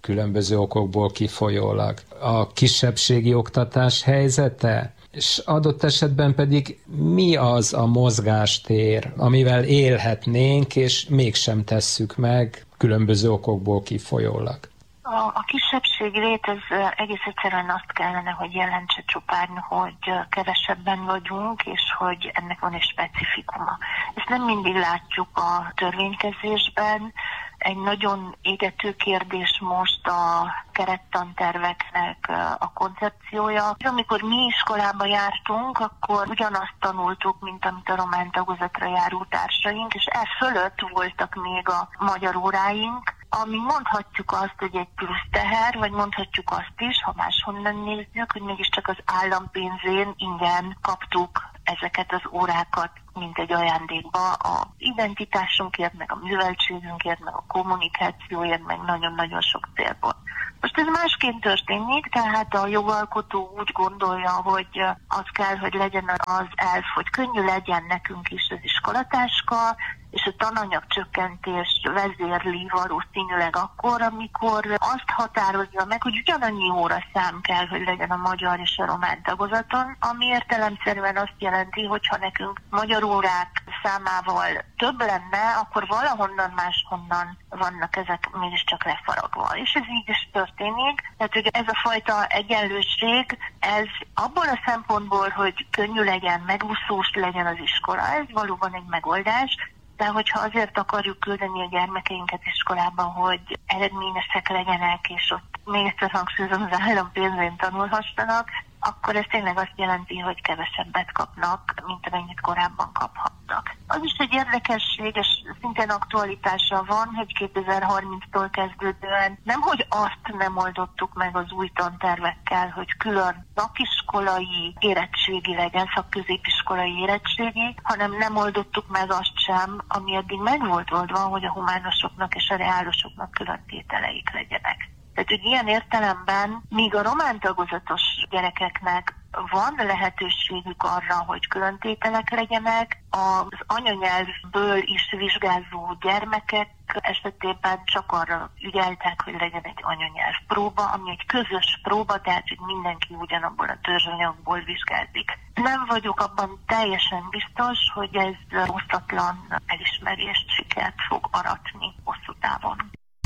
különböző okokból kifolyólag. A kisebbségi oktatás helyzete, és adott esetben pedig mi az a mozgástér, amivel élhetnénk, és mégsem tesszük meg különböző okokból kifolyólag. A, a kisebbségi lét ez egész egyszerűen azt kellene, hogy jelentse csupán, hogy kevesebben vagyunk, és hogy ennek van egy specifikuma. Ezt nem mindig látjuk a törvénykezésben. Egy nagyon égető kérdés most a kerettanterveknek a koncepciója. Amikor mi iskolába jártunk, akkor ugyanazt tanultuk, mint amit a román tagozatra járó társaink, és e fölött voltak még a magyar óráink, ami mondhatjuk azt, hogy egy plusz teher, vagy mondhatjuk azt is, ha máshonnan nézzük, hogy mégiscsak az állam pénzén ingyen kaptuk ezeket az órákat, mint egy ajándékba az identitásunkért, meg a műveltségünkért, meg a kommunikációért, meg nagyon-nagyon sok célból. Most ez másként történik, tehát a jogalkotó úgy gondolja, hogy az kell, hogy legyen az elv, hogy könnyű legyen nekünk is az iskolatáska, és a tananyagcsökkentés vezérli valószínűleg akkor, amikor azt határozza meg, hogy ugyanannyi óraszám kell, hogy legyen a magyar és a román tagozaton, ami értelemszerűen azt jelenti, hogy ha nekünk magyar órák számával több lenne, akkor valahonnan máshonnan vannak ezek mégiscsak lefaragva. És ez így is történik. Tehát, hogy ez a fajta egyenlőség, ez abból a szempontból, hogy könnyű legyen, megúszós legyen az iskola, ez valóban egy megoldás. De hogyha azért akarjuk küldeni a gyermekeinket iskolába, hogy eredményesek legyenek, és ott még egyszer hangsúlyozom, az állam pénzén tanulhassanak, akkor ez tényleg azt jelenti, hogy kevesebbet kapnak, mint amennyit korábban kaphattak. Az is egy érdekesség, és szintén aktualitása van, hogy kétezer-harminctól kezdődően nemhogy azt nem oldottuk meg az új tantervekkel, hogy külön szakiskolai érettségi legyen, szakközépiskolai érettségi, hanem nem oldottuk meg azt sem, ami eddig meg volt oldva, hogy a humánosoknak és a reálosoknak külön tételeik legyenek. Tehát, hogy ilyen értelemben, míg a román tagozatos gyerekeknek van lehetőségük arra, hogy különtételek legyenek, az anyanyelvből is vizsgázó gyermekek esetében csak arra ügyeltek, hogy legyen egy anyanyelv próba, ami egy közös próba, tehát hogy mindenki ugyanabból a törzsanyagból vizsgázik. Nem vagyok abban teljesen biztos, hogy ez osztatlan elismerést, sikert fog aratni hosszú távon.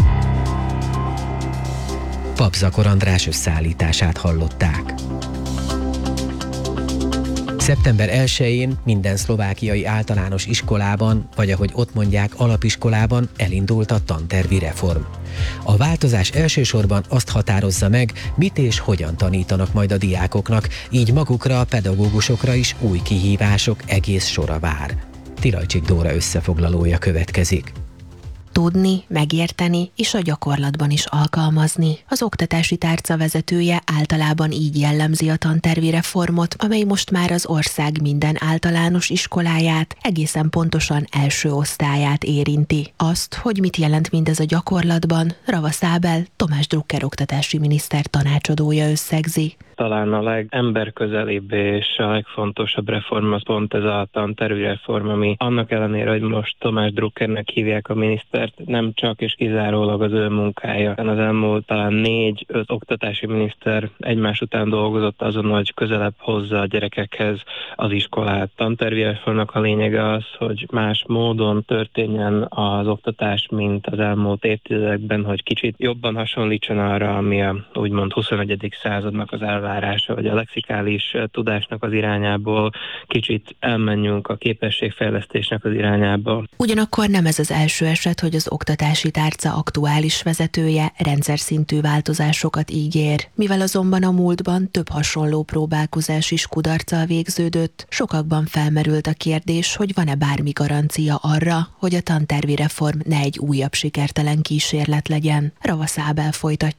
Papzakor András összeállítását hallották. szeptember elsején minden szlovákiai általános iskolában, vagy ahogy ott mondják, alapiskolában elindult a tantervi reform. A változás elsősorban azt határozza meg, mit és hogyan tanítanak majd a diákoknak, így magukra, a pedagógusokra is új kihívások egész sora vár. Tilajcsik Dóra összefoglalója következik. Tudni, megérteni és a gyakorlatban is alkalmazni. Az oktatási tárca vezetője általában így jellemzi a tantervi reformot, amely most már az ország minden általános iskoláját, egészen pontosan első osztályát érinti. Azt, hogy mit jelent mindez a gyakorlatban, Ravasz Ábel, Tomás Drucker oktatási miniszter tanácsadója összegzi. Talán a legemberközelibb és a legfontosabb reform az pont ez a tantervi reform, ami annak ellenére, hogy most Tomás Druckernek hívják a minisztert, nem csak és kizárólag az ő munkája. Az elmúlt talán négy-öt oktatási miniszter egymás után dolgozott azon, hogy közelebb hozza a gyerekekhez az iskolát. Tantervi reformnak a lényege az, hogy más módon történjen az oktatás, mint az elmúlt évtizedekben, hogy kicsit jobban hasonlítson arra, ami a úgymond huszonegyedik századnak az elvárása, vagy a lexikális tudásnak az irányából kicsit elmenjünk a képességfejlesztésnek az irányába. Ugyanakkor nem ez az első eset, hogy az oktatási tárca aktuális vezetője rendszer szintű változásokat ígér. Mivel azonban a múltban több hasonló próbálkozás is kudarccal végződött, sokakban felmerült a kérdés, hogy van-e bármi garancia arra, hogy a tantervi reform ne egy újabb sikertelen kísérlet legyen. Ravasz Ábel folytatja.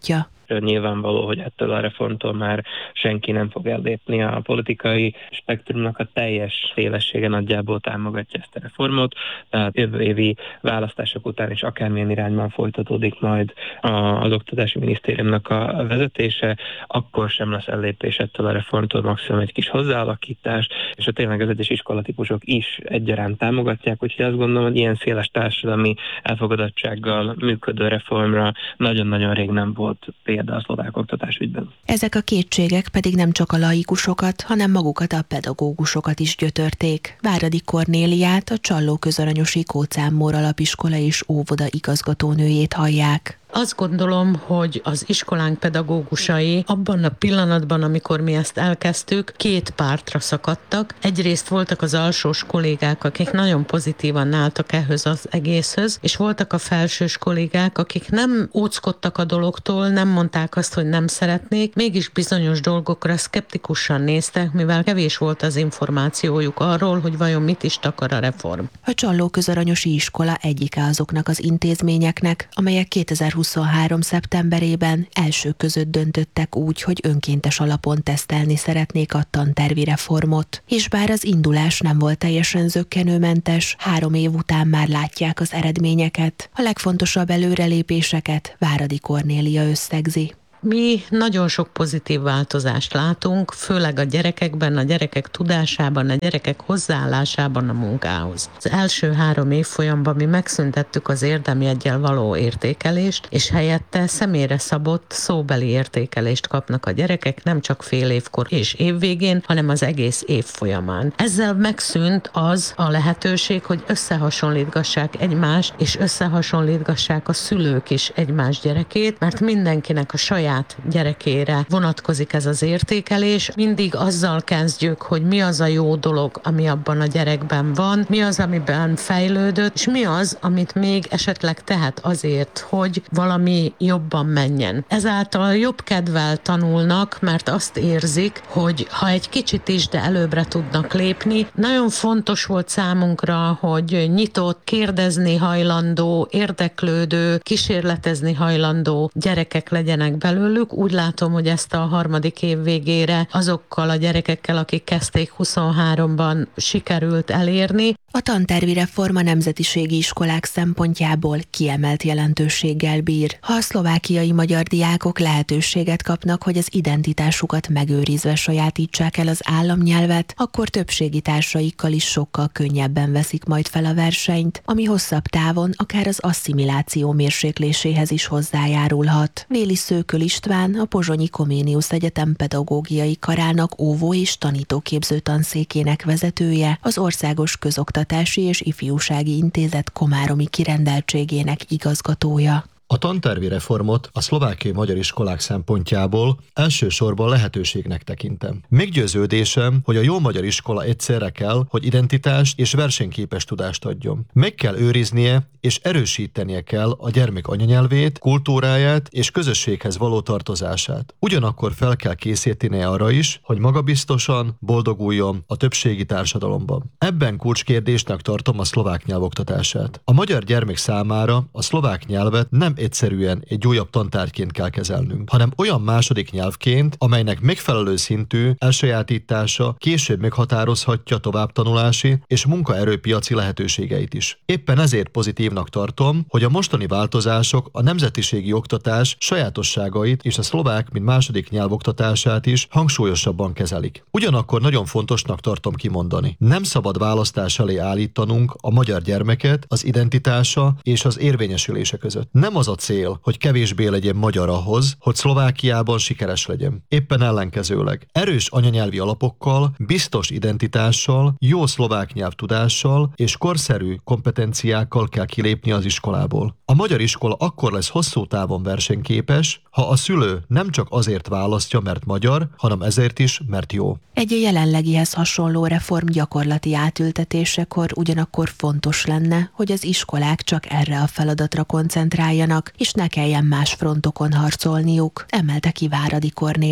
nyilvánvaló, hogy ettől a reformtól már senki nem fog ellépni. A politikai spektrumnak a teljes szélessége nagyjából támogatja ezt a reformot, tehát jövő évi választások után is akármilyen irányban folytatódik majd az Oktatási Minisztériumnak a vezetése, akkor sem lesz ellépés ettől a reformtól, maximum egy kis hozzáalakítás, és a tényleg az egyes iskolatípusok is egyaránt támogatják, úgyhogy azt gondolom, hogy ilyen széles társadalmi elfogadottsággal működő reformra nagyon-nagyon rég nem volt példa a szlovák oktatásügyben. Ezek a kétségek pedig nem csak a laikusokat, hanem magukat a pedagógusokat is gyötörték. Váradi Kornéliát, a Csallóközaranyosi Kócán Mór alapiskola és óvoda igazgatónőjét hallják. Azt gondolom, hogy az iskolánk pedagógusai abban a pillanatban, amikor mi ezt elkezdtük, két pártra szakadtak. Egyrészt voltak az alsós kollégák, akik nagyon pozitívan álltak ehhez az egészhöz, és voltak a felsős kollégák, akik nem óckodtak a dologtól, nem mondták azt, hogy nem szeretnék, mégis bizonyos dolgokra szkeptikusan néztek, mivel kevés volt az információjuk arról, hogy vajon mit is takar a reform. A Csallóközaranyosi iskola egyike azoknak az intézményeknek, amelyek kétezer-huszonhárom szeptemberében elsők között döntöttek úgy, hogy önkéntes alapon tesztelni szeretnék a tantervi reformot. És bár az indulás nem volt teljesen zökkenőmentes, három év után már látják az eredményeket. A legfontosabb előrelépéseket Váradi Kornélia összegzi. Mi nagyon sok pozitív változást látunk, főleg a gyerekekben, a gyerekek tudásában, a gyerekek hozzáállásában a munkához. Az első három évfolyamban mi megszüntettük az érdemjeggyel való értékelést, és helyette személyre szabott szóbeli értékelést kapnak a gyerekek, nem csak fél évkor és évvégén, hanem az egész év folyamán. Ezzel megszűnt az a lehetőség, hogy összehasonlítgassák egymást, és összehasonlítgassák a szülők is egymás gyerekét, mert mindenkinek a saját gyerekére vonatkozik ez az értékelés. Mindig azzal kezdjük, hogy mi az a jó dolog, ami abban a gyerekben van, mi az, amiben fejlődött, és mi az, amit még esetleg tehet azért, hogy valami jobban menjen. Ezáltal jobb kedvel tanulnak, mert azt érzik, hogy ha egy kicsit is, de előbbre tudnak lépni. Nagyon fontos volt számunkra, hogy nyitott, kérdezni hajlandó, érdeklődő, kísérletezni hajlandó gyerekek legyenek belőle. Úgy látom, hogy ezt a harmadik év végére azokkal a gyerekekkel, akik kezdték huszonháromban, sikerült elérni. A tantervi reform a nemzetiségi iskolák szempontjából kiemelt jelentőséggel bír. Ha a szlovákiai magyar diákok lehetőséget kapnak, hogy az identitásukat megőrizve sajátítsák el az államnyelvet, akkor többségi társaikkal is sokkal könnyebben veszik majd fel a versenyt, ami hosszabb távon akár az asszimiláció mérsékléséhez is hozzájárulhat. Véli Szőköl István, a Pozsonyi Comenius Egyetem pedagógiai karának óvó és tanítóképző tanszékének vezetője, az Országos Közoktatási és Ifjúsági Intézet komáromi kirendeltségének igazgatója. A tantervi reformot a szlovákiai magyar iskolák szempontjából elsősorban lehetőségnek tekintem. Meggyőződésem, hogy a jó magyar iskola egyszerre kell, hogy identitást és versenyképes tudást adjon. Meg kell őriznie és erősítenie kell a gyermek anyanyelvét, kultúráját és közösséghez való tartozását. Ugyanakkor fel kell készítenie arra is, hogy magabiztosan boldoguljon a többségi társadalomban. Ebben kulcskérdésnek tartom a szlovák nyelv oktatását. A magyar gyermek számára a szlovák nyelvet nem egyszerűen egy újabb tantárgyként kell kezelnünk, hanem olyan második nyelvként, amelynek megfelelő szintű elsajátítása később meghatározhatja továbbtanulási és munkaerőpiaci lehetőségeit is. Éppen ezért pozitívnak tartom, hogy a mostani változások a nemzetiségi oktatás sajátosságait és a szlovák, mint második nyelv oktatását is hangsúlyosabban kezelik. Ugyanakkor nagyon fontosnak tartom kimondani. Nem szabad választás elé állítanunk a magyar gyermeket az identitása és az érvényesülése között. Nem az a cél, hogy kevésbé legyen magyar ahhoz, hogy Szlovákiában sikeres legyen. Éppen ellenkezőleg. Erős anyanyelvi alapokkal, biztos identitással, jó szlovák nyelvtudással és korszerű kompetenciákkal kell kilépni az iskolából. A magyar iskola akkor lesz hosszú távon versenyképes, ha a szülő nem csak azért választja, mert magyar, hanem ezért is, mert jó. Egy jelenlegihez hasonló reform gyakorlati átültetésekor ugyanakkor fontos lenne, hogy az iskolák csak erre a feladatra koncentráljanak, és ne kelljen más frontokon harcolniuk, emelte ki Váradi Kornélia.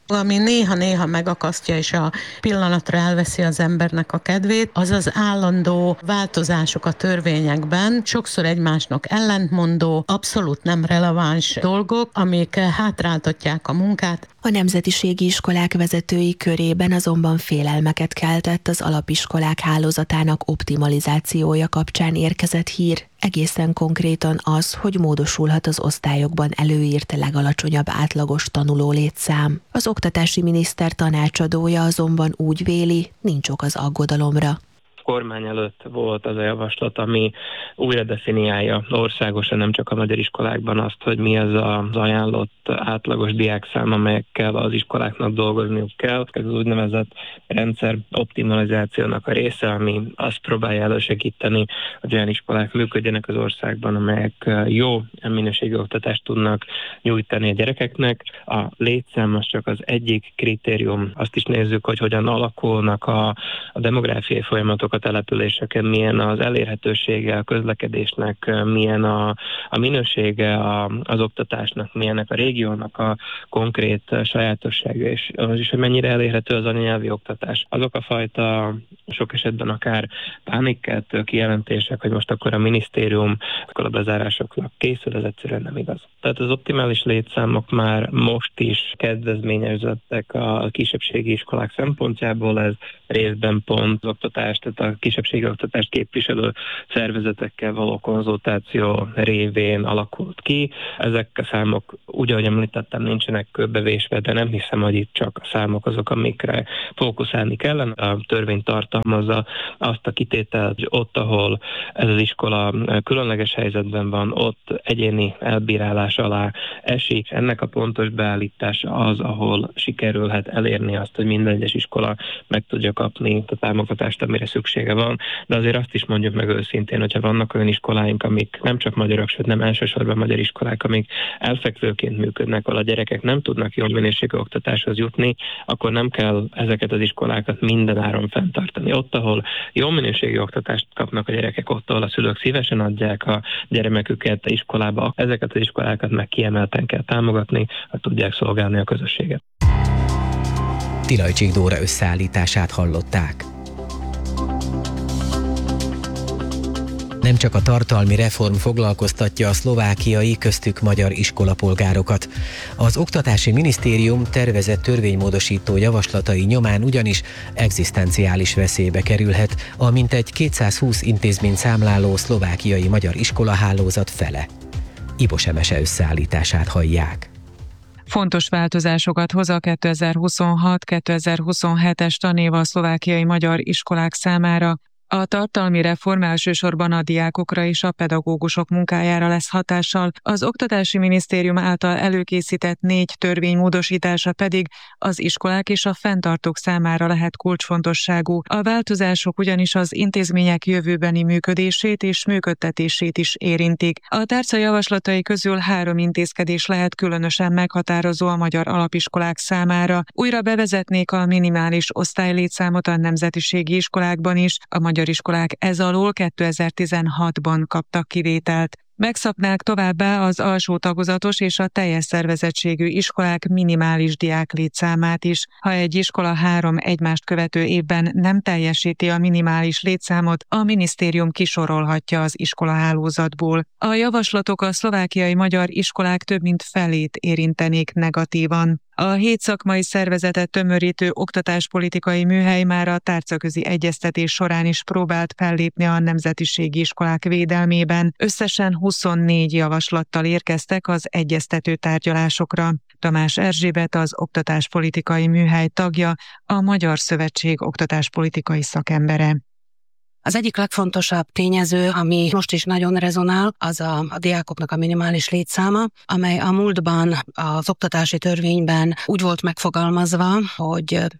Ami néha-néha megakasztja és a pillanatra elveszi az embernek a kedvét, az az állandó változások a törvényekben, sokszor egymásnak ellentmondó, abszolút nem releváns dolgok, amik hátráltatják a munkát. A nemzetiségi iskolák vezetői körében azonban félelmeket keltett az alapiskolák hálózatának optimalizációja kapcsán érkezett hír. Egészen konkrétan az, hogy módosulhat az osztályokban előírt legalacsonyabb átlagos tanuló létszám. Az oktatási miniszter tanácsadója azonban úgy véli, nincs ok az aggodalomra. Kormány előtt volt az a javaslat, ami újra definiálja országosan, nem csak a magyar iskolákban azt, hogy mi az az ajánlott átlagos diákszám, amelyekkel az iskoláknak dolgozniuk kell. Ez az úgynevezett rendszer optimalizációnak a része, ami azt próbálja elősegíteni, hogy olyan iskolák működjenek az országban, amelyek jó minőségi oktatást tudnak nyújtani a gyerekeknek. A létszám az csak az egyik kritérium. Azt is nézzük, hogy hogyan alakulnak a, a demográfiai folyamatok a településeken, milyen az elérhetősége a közlekedésnek, milyen a, a minősége a, az oktatásnak, milyenek a régiónak a konkrét sajátossága, és az is, hogy mennyire elérhető az anyanyelvi oktatás. Azok a fajta sok esetben akár pánikkeltő kijelentések, hogy most akkor a minisztérium a bezárásoknak készül, ez egyszerűen nem igaz. Tehát az optimális létszámok már most is kedvezményezettek a kisebbségi iskolák szempontjából, ez részben pont az oktatást, tehát a kisebbségi oktatást képviselő szervezetekkel való konzultáció révén alakult ki. Ezek a számok, úgy ahogy említettem, nincsenek körbevésve, de nem hiszem, hogy itt csak a számok azok, amikre fókuszálni kellene. A törvény tartalmazza azt a kitételt, hogy ott, ahol ez az iskola különleges helyzetben van, ott egyéni elbírálás alá esik. Ennek a pontos beállítása az, ahol sikerülhet elérni azt, hogy minden egyes iskola meg tudja kapni a támogatást, amire szüksége van, de azért azt is mondjuk meg őszintén, hogyha vannak olyan iskoláink, amik nem csak magyarok, sőt nem elsősorban magyar iskolák, amik elfekvőként működnek, ahol a gyerekek nem tudnak jó minőségű oktatáshoz jutni, akkor nem kell ezeket az iskolákat mindenáron fenntartani. Ott, ahol jó minőségű oktatást kapnak a gyerekek, ott, ahol a szülők szívesen adják a gyermeküket iskolába, ezeket az iskolákat meg kiemelten kell támogatni, hogy tudják szolgálni a közösséget. Tilajcsik Dóra összeállítását hallották. Nem csak a tartalmi reform foglalkoztatja a szlovákiai, köztük magyar iskolapolgárokat. Az Oktatási Minisztérium tervezett törvénymódosító javaslatai nyomán ugyanis egzisztenciális veszélybe kerülhet a mintegy kétszázhúsz intézményt számláló szlovákiai magyar iskolahálózat fele. Ibos Emese összeállítását hallják. Fontos változásokat hoz a kétezer-huszonhat kétezer-huszonhetes tanév a szlovákiai magyar iskolák számára. A tartalmi reform elsősorban a diákokra és a pedagógusok munkájára lesz hatással, az Oktatási Minisztérium által előkészített négy törvény módosítása pedig az iskolák és a fenntartók számára lehet kulcsfontosságú. A változások ugyanis az intézmények jövőbeni működését és működtetését is érintik. A tárca javaslatai közül három intézkedés lehet különösen meghatározó a magyar alapiskolák számára. Újra bevezetnék a minimális osztálylétszámot a nemzetiségi iskolákban is, a magyar iskolák ez alól kétezer-tizenhatban kaptak kivételt. Megszabnák továbbá az alsó tagozatos és a teljes szervezettségű iskolák minimális diáklétszámát is. Ha egy iskola három egymást követő évben nem teljesíti a minimális létszámot, a minisztérium kisorolhatja az iskolahálózatból. A javaslatok a szlovákiai magyar iskolák több mint felét érintenék negatívan. A hét szakmai szervezetet tömörítő oktatáspolitikai műhely már a tárcaközi egyeztetés során is próbált fellépni a nemzetiségi iskolák védelmében. Összesen huszonnégy javaslattal érkeztek az egyeztető tárgyalásokra. Tamás Erzsébet, az oktatáspolitikai műhely tagja, a Magyar Szövetség oktatáspolitikai szakembere. Az egyik legfontosabb tényező, ami most is nagyon rezonál, az a, a diákoknak a minimális létszáma, amely a múltban az oktatási törvényben úgy volt megfogalmazva, hogy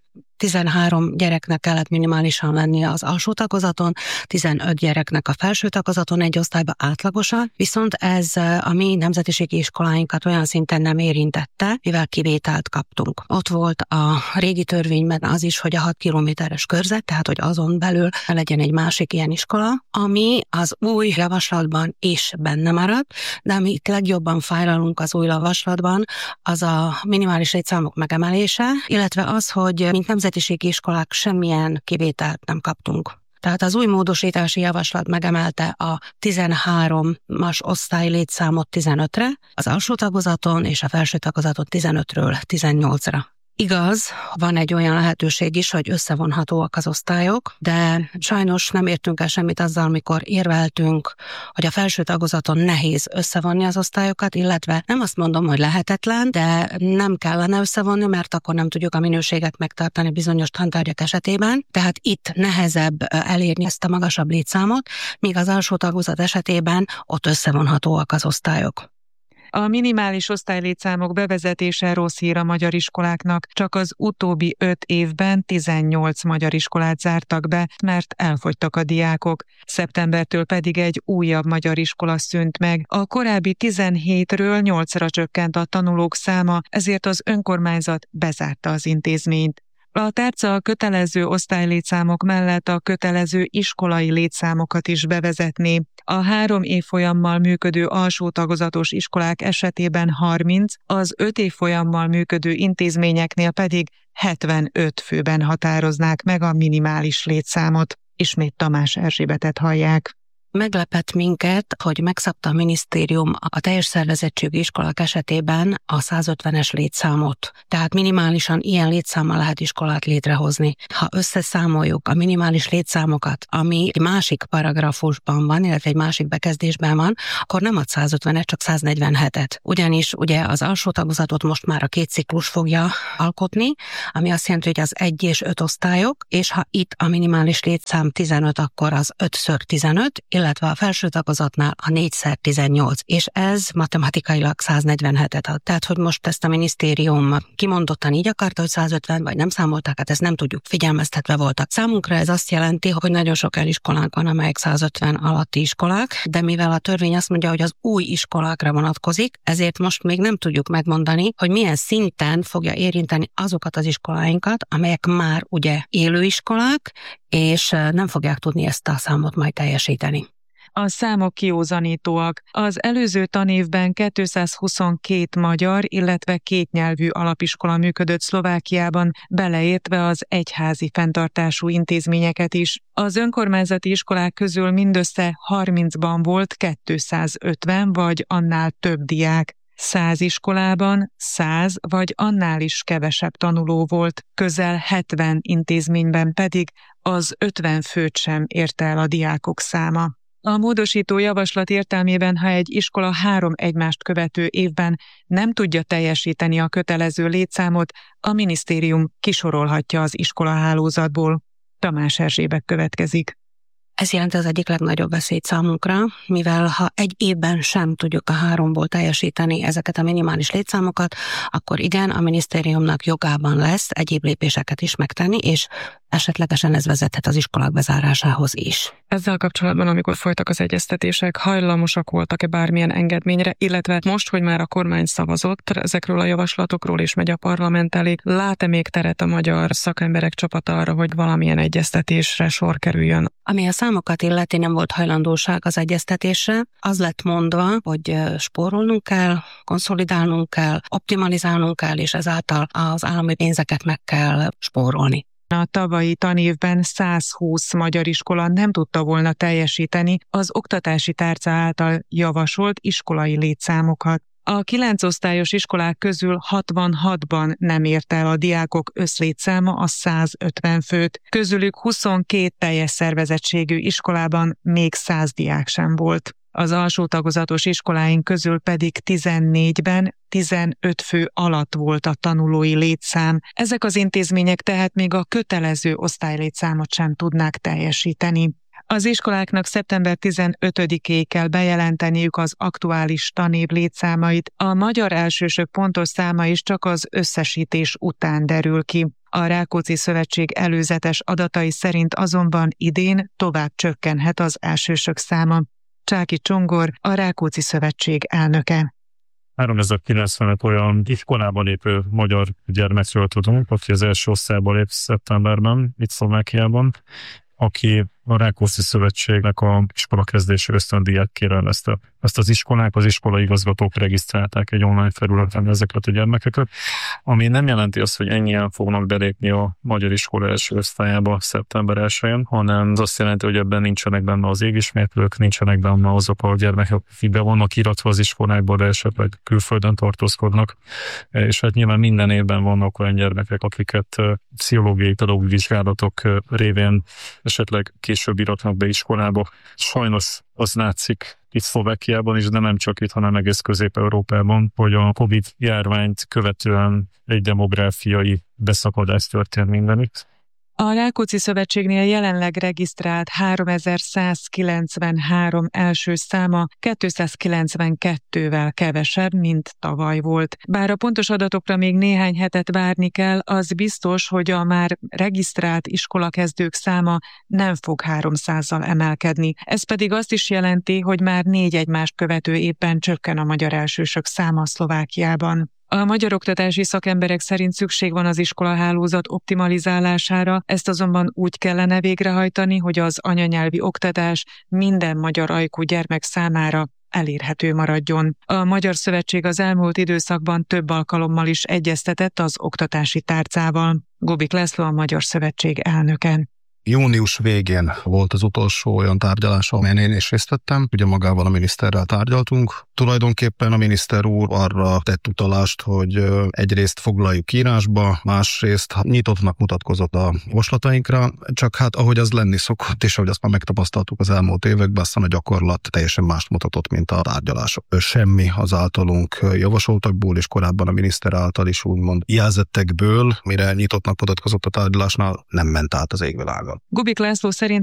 tizenhárom gyereknek kellett minimálisan lennie az alsó tagozaton, tizenöt gyereknek a felső tagozaton egy osztályba átlagosan, viszont ez a mi nemzetiségi iskoláinkat olyan szinten nem érintette, mivel kivételt kaptunk. Ott volt a régi törvényben az is, hogy a hat kilométeres körzet, tehát hogy azon belül legyen egy másik ilyen iskola, ami az új javaslatban is benne maradt, de amit legjobban fájlalunk az új javaslatban, az a minimális létszámok megemelése, illetve az, hogy mint nemzetiségi iskolák semmilyen kivételt nem kaptunk. Tehát az új módosítási javaslat megemelte a tizenháromas osztály létszámot tizenötre, az alsó tagozaton és a felső tagozatot tizenötről tizennyolcra. Igaz, van egy olyan lehetőség is, hogy összevonhatóak az osztályok, de sajnos nem értünk el semmit azzal, amikor érveltünk, hogy a felső tagozaton nehéz összevonni az osztályokat, illetve nem azt mondom, hogy lehetetlen, de nem kellene összevonni, mert akkor nem tudjuk a minőséget megtartani bizonyos tantárgyak esetében, tehát itt nehezebb elérni ezt a magasabb létszámot, míg az alsó tagozat esetében ott összevonhatóak az osztályok. A minimális osztálylétszámok bevezetése rossz hír a magyar iskoláknak. Csak az utóbbi öt évben tizennyolc magyar iskolát zártak be, mert elfogytak a diákok. Szeptembertől pedig egy újabb magyar iskola szűnt meg. A korábbi tizenhétről nyolcra csökkent a tanulók száma, ezért az önkormányzat bezárta az intézményt. A tárca a kötelező osztálylétszámok mellett a kötelező iskolai létszámokat is bevezetné. A három évfolyammal működő alsó tagozatos iskolák esetében harminc, az öt évfolyammal működő intézményeknél pedig hetvenöt főben határoznák meg a minimális létszámot. Ismét Tamás Erzsébetet hallják. Meglepett minket, hogy megszabta a minisztérium a teljes szervezettségű iskolák esetében a százötvenes létszámot. Tehát minimálisan ilyen létszámmal lehet iskolát létrehozni. Ha összeszámoljuk a minimális létszámokat, ami egy másik paragrafusban van, illetve egy másik bekezdésben van, akkor nem ad százötvenet, csak száznegyvenhetet. Ugyanis ugye az alsó tagozatot most már a két ciklus fogja alkotni, ami azt jelenti, hogy az egy és öt osztályok, és ha itt a minimális létszám tizenöt, akkor az ötször tizenöt, illetve a felső tagozatnál a négyszer tizennyolc, és ez matematikailag száznegyvenhetet ad. Tehát, hogy most ezt a minisztérium kimondottan így akarta, hogy százötven, vagy nem számolták, hát ezt nem tudjuk, figyelmeztetve voltak. Számunkra ez azt jelenti, hogy nagyon sok eliskolánk van, amelyek százötven alatti iskolák, de mivel a törvény azt mondja, hogy az új iskolákra vonatkozik, ezért most még nem tudjuk megmondani, hogy milyen szinten fogja érinteni azokat az iskoláinkat, amelyek már ugye élő iskolák, és nem fogják tudni ezt a számot majd teljesíteni. A számok kiózanítóak. Az előző tanévben kétszázhuszonkét magyar, illetve kétnyelvű alapiskola működött Szlovákiában, beleértve az egyházi fenntartású intézményeket is. Az önkormányzati iskolák közül mindössze harmincban volt kétszázötven vagy annál több diák. Száz iskolában száz vagy annál is kevesebb tanuló volt, közel hetven intézményben pedig az ötven főt sem érte el a diákok száma. A módosító javaslat értelmében, ha egy iskola három egymást követő évben nem tudja teljesíteni a kötelező létszámot, a minisztérium kisorolhatja az iskolahálózatból. Tamás Erzsébet következik. Ez jelenti az egyik legnagyobb veszélyt számunkra, mivel ha egy évben sem tudjuk a háromból teljesíteni ezeket a minimális létszámokat, akkor igen, a minisztériumnak jogában lesz egyéb lépéseket is megtenni, és esetlegesen ez vezethet az iskolák bezárásához is. Ezzel kapcsolatban, amikor folytak az egyeztetések, hajlamosak voltak-e bármilyen engedményre, illetve most, hogy már a kormány szavazott ezekről a javaslatokról és megy a parlament elé, lát-e még teret a magyar szakemberek csapata arra, hogy valamilyen egyeztetésre sor kerüljön? Ami a számokat illeti, nem volt hajlandóság az egyeztetésre. Az lett mondva, hogy spórolnunk kell, konszolidálnunk kell, optimalizálnunk kell, és ezáltal az állami pénzeket meg kell spórolni. A tavalyi tanévben százhúsz magyar iskola nem tudta volna teljesíteni az oktatási tárca által javasolt iskolai létszámokat. A kilenc osztályos iskolák közül hatvanhatban nem ért el a diákok összlétszáma a százötven főt, közülük huszonkét teljes szervezettségű iskolában még száz diák sem volt. Az alsó tagozatos iskoláink közül pedig tizennégyben tizenöt fő alatt volt a tanulói létszám. Ezek az intézmények tehát még a kötelező osztálylétszámot sem tudnák teljesíteni. Az iskoláknak szeptember tizenötödikéig kell bejelenteniük az aktuális tanév létszámait, a magyar elsősök pontos száma is csak az összesítés után derül ki. A Rákóczi Szövetség előzetes adatai szerint azonban idén tovább csökkenhet az elsősök száma. Csáki Csongor, a Rákóczi Szövetség elnöke. háromezerkilencvenöt olyan iskolában lépő magyar gyermekről tudunk, aki az első osztályba lép szeptemberben, itt Szlovákiában, aki a Rákóczi Szövetségnek a iskolakezdési ösztöndíját kérelmezte. Ezt az iskolák, az iskolai igazgatók regisztrálták egy online felületen ezeket a gyermekeket, ami nem jelenti azt, hogy ennyien fognak belépni a magyar iskola első osztályába szeptember elsején, hanem az azt jelenti, hogy ebben nincsenek benne az égismétlők, nincsenek benne azok a gyermekek, akik be vannak iratva az iskolákba, de esetleg külföldön tartózkodnak. És hát nyilván minden évben vannak olyan gyermekek, akiket pszichológiai pedagógiai vizsgálatok révén esetleg később iratnak be iskolába. Sajnos az látszik itt Szlovákiában is, de nem csak itt, hanem egész Közép-Európában, hogy a Covid járványt követően egy demográfiai beszakadás történt mindenütt. A Rákóczi Szövetségnél jelenleg regisztrált háromezer-százkilencvenhárom első száma kétszázkilencvenkettővel kevesebb, mint tavaly volt. Bár a pontos adatokra még néhány hetet várni kell, az biztos, hogy a már regisztrált iskolakezdők száma nem fog háromszázzal emelkedni. Ez pedig azt is jelenti, hogy már négy egymást követő évben csökken a magyar elsősök száma Szlovákiában. A magyar oktatási szakemberek szerint szükség van az iskolahálózat optimalizálására, ezt azonban úgy kellene végrehajtani, hogy az anyanyelvi oktatás minden magyar ajkú gyermek számára elérhető maradjon. A Magyar Szövetség az elmúlt időszakban több alkalommal is egyeztetett az oktatási tárcával. Gobik László, a Magyar Szövetség elnöke. Június végén volt az utolsó olyan tárgyalás, amelyen én is részt vettem. Ugye magával a miniszterrel tárgyaltunk. Tulajdonképpen a miniszter úr arra tett utalást, hogy egyrészt foglaljuk írásba, másrészt nyitottnak mutatkozott a javaslatainkra, csak hát ahogy az lenni szokott, és ahogy azt már megtapasztaltuk az elmúlt években, aztán a gyakorlat teljesen mást mutatott, mint a tárgyalások. Semmi az általunk javasoltakból, és korábban a miniszter által is úgymond jelzettekből, mire nyitottnak mutatkozott a tárgyalásnál, nem ment át az égvilágon. Gubik László szerint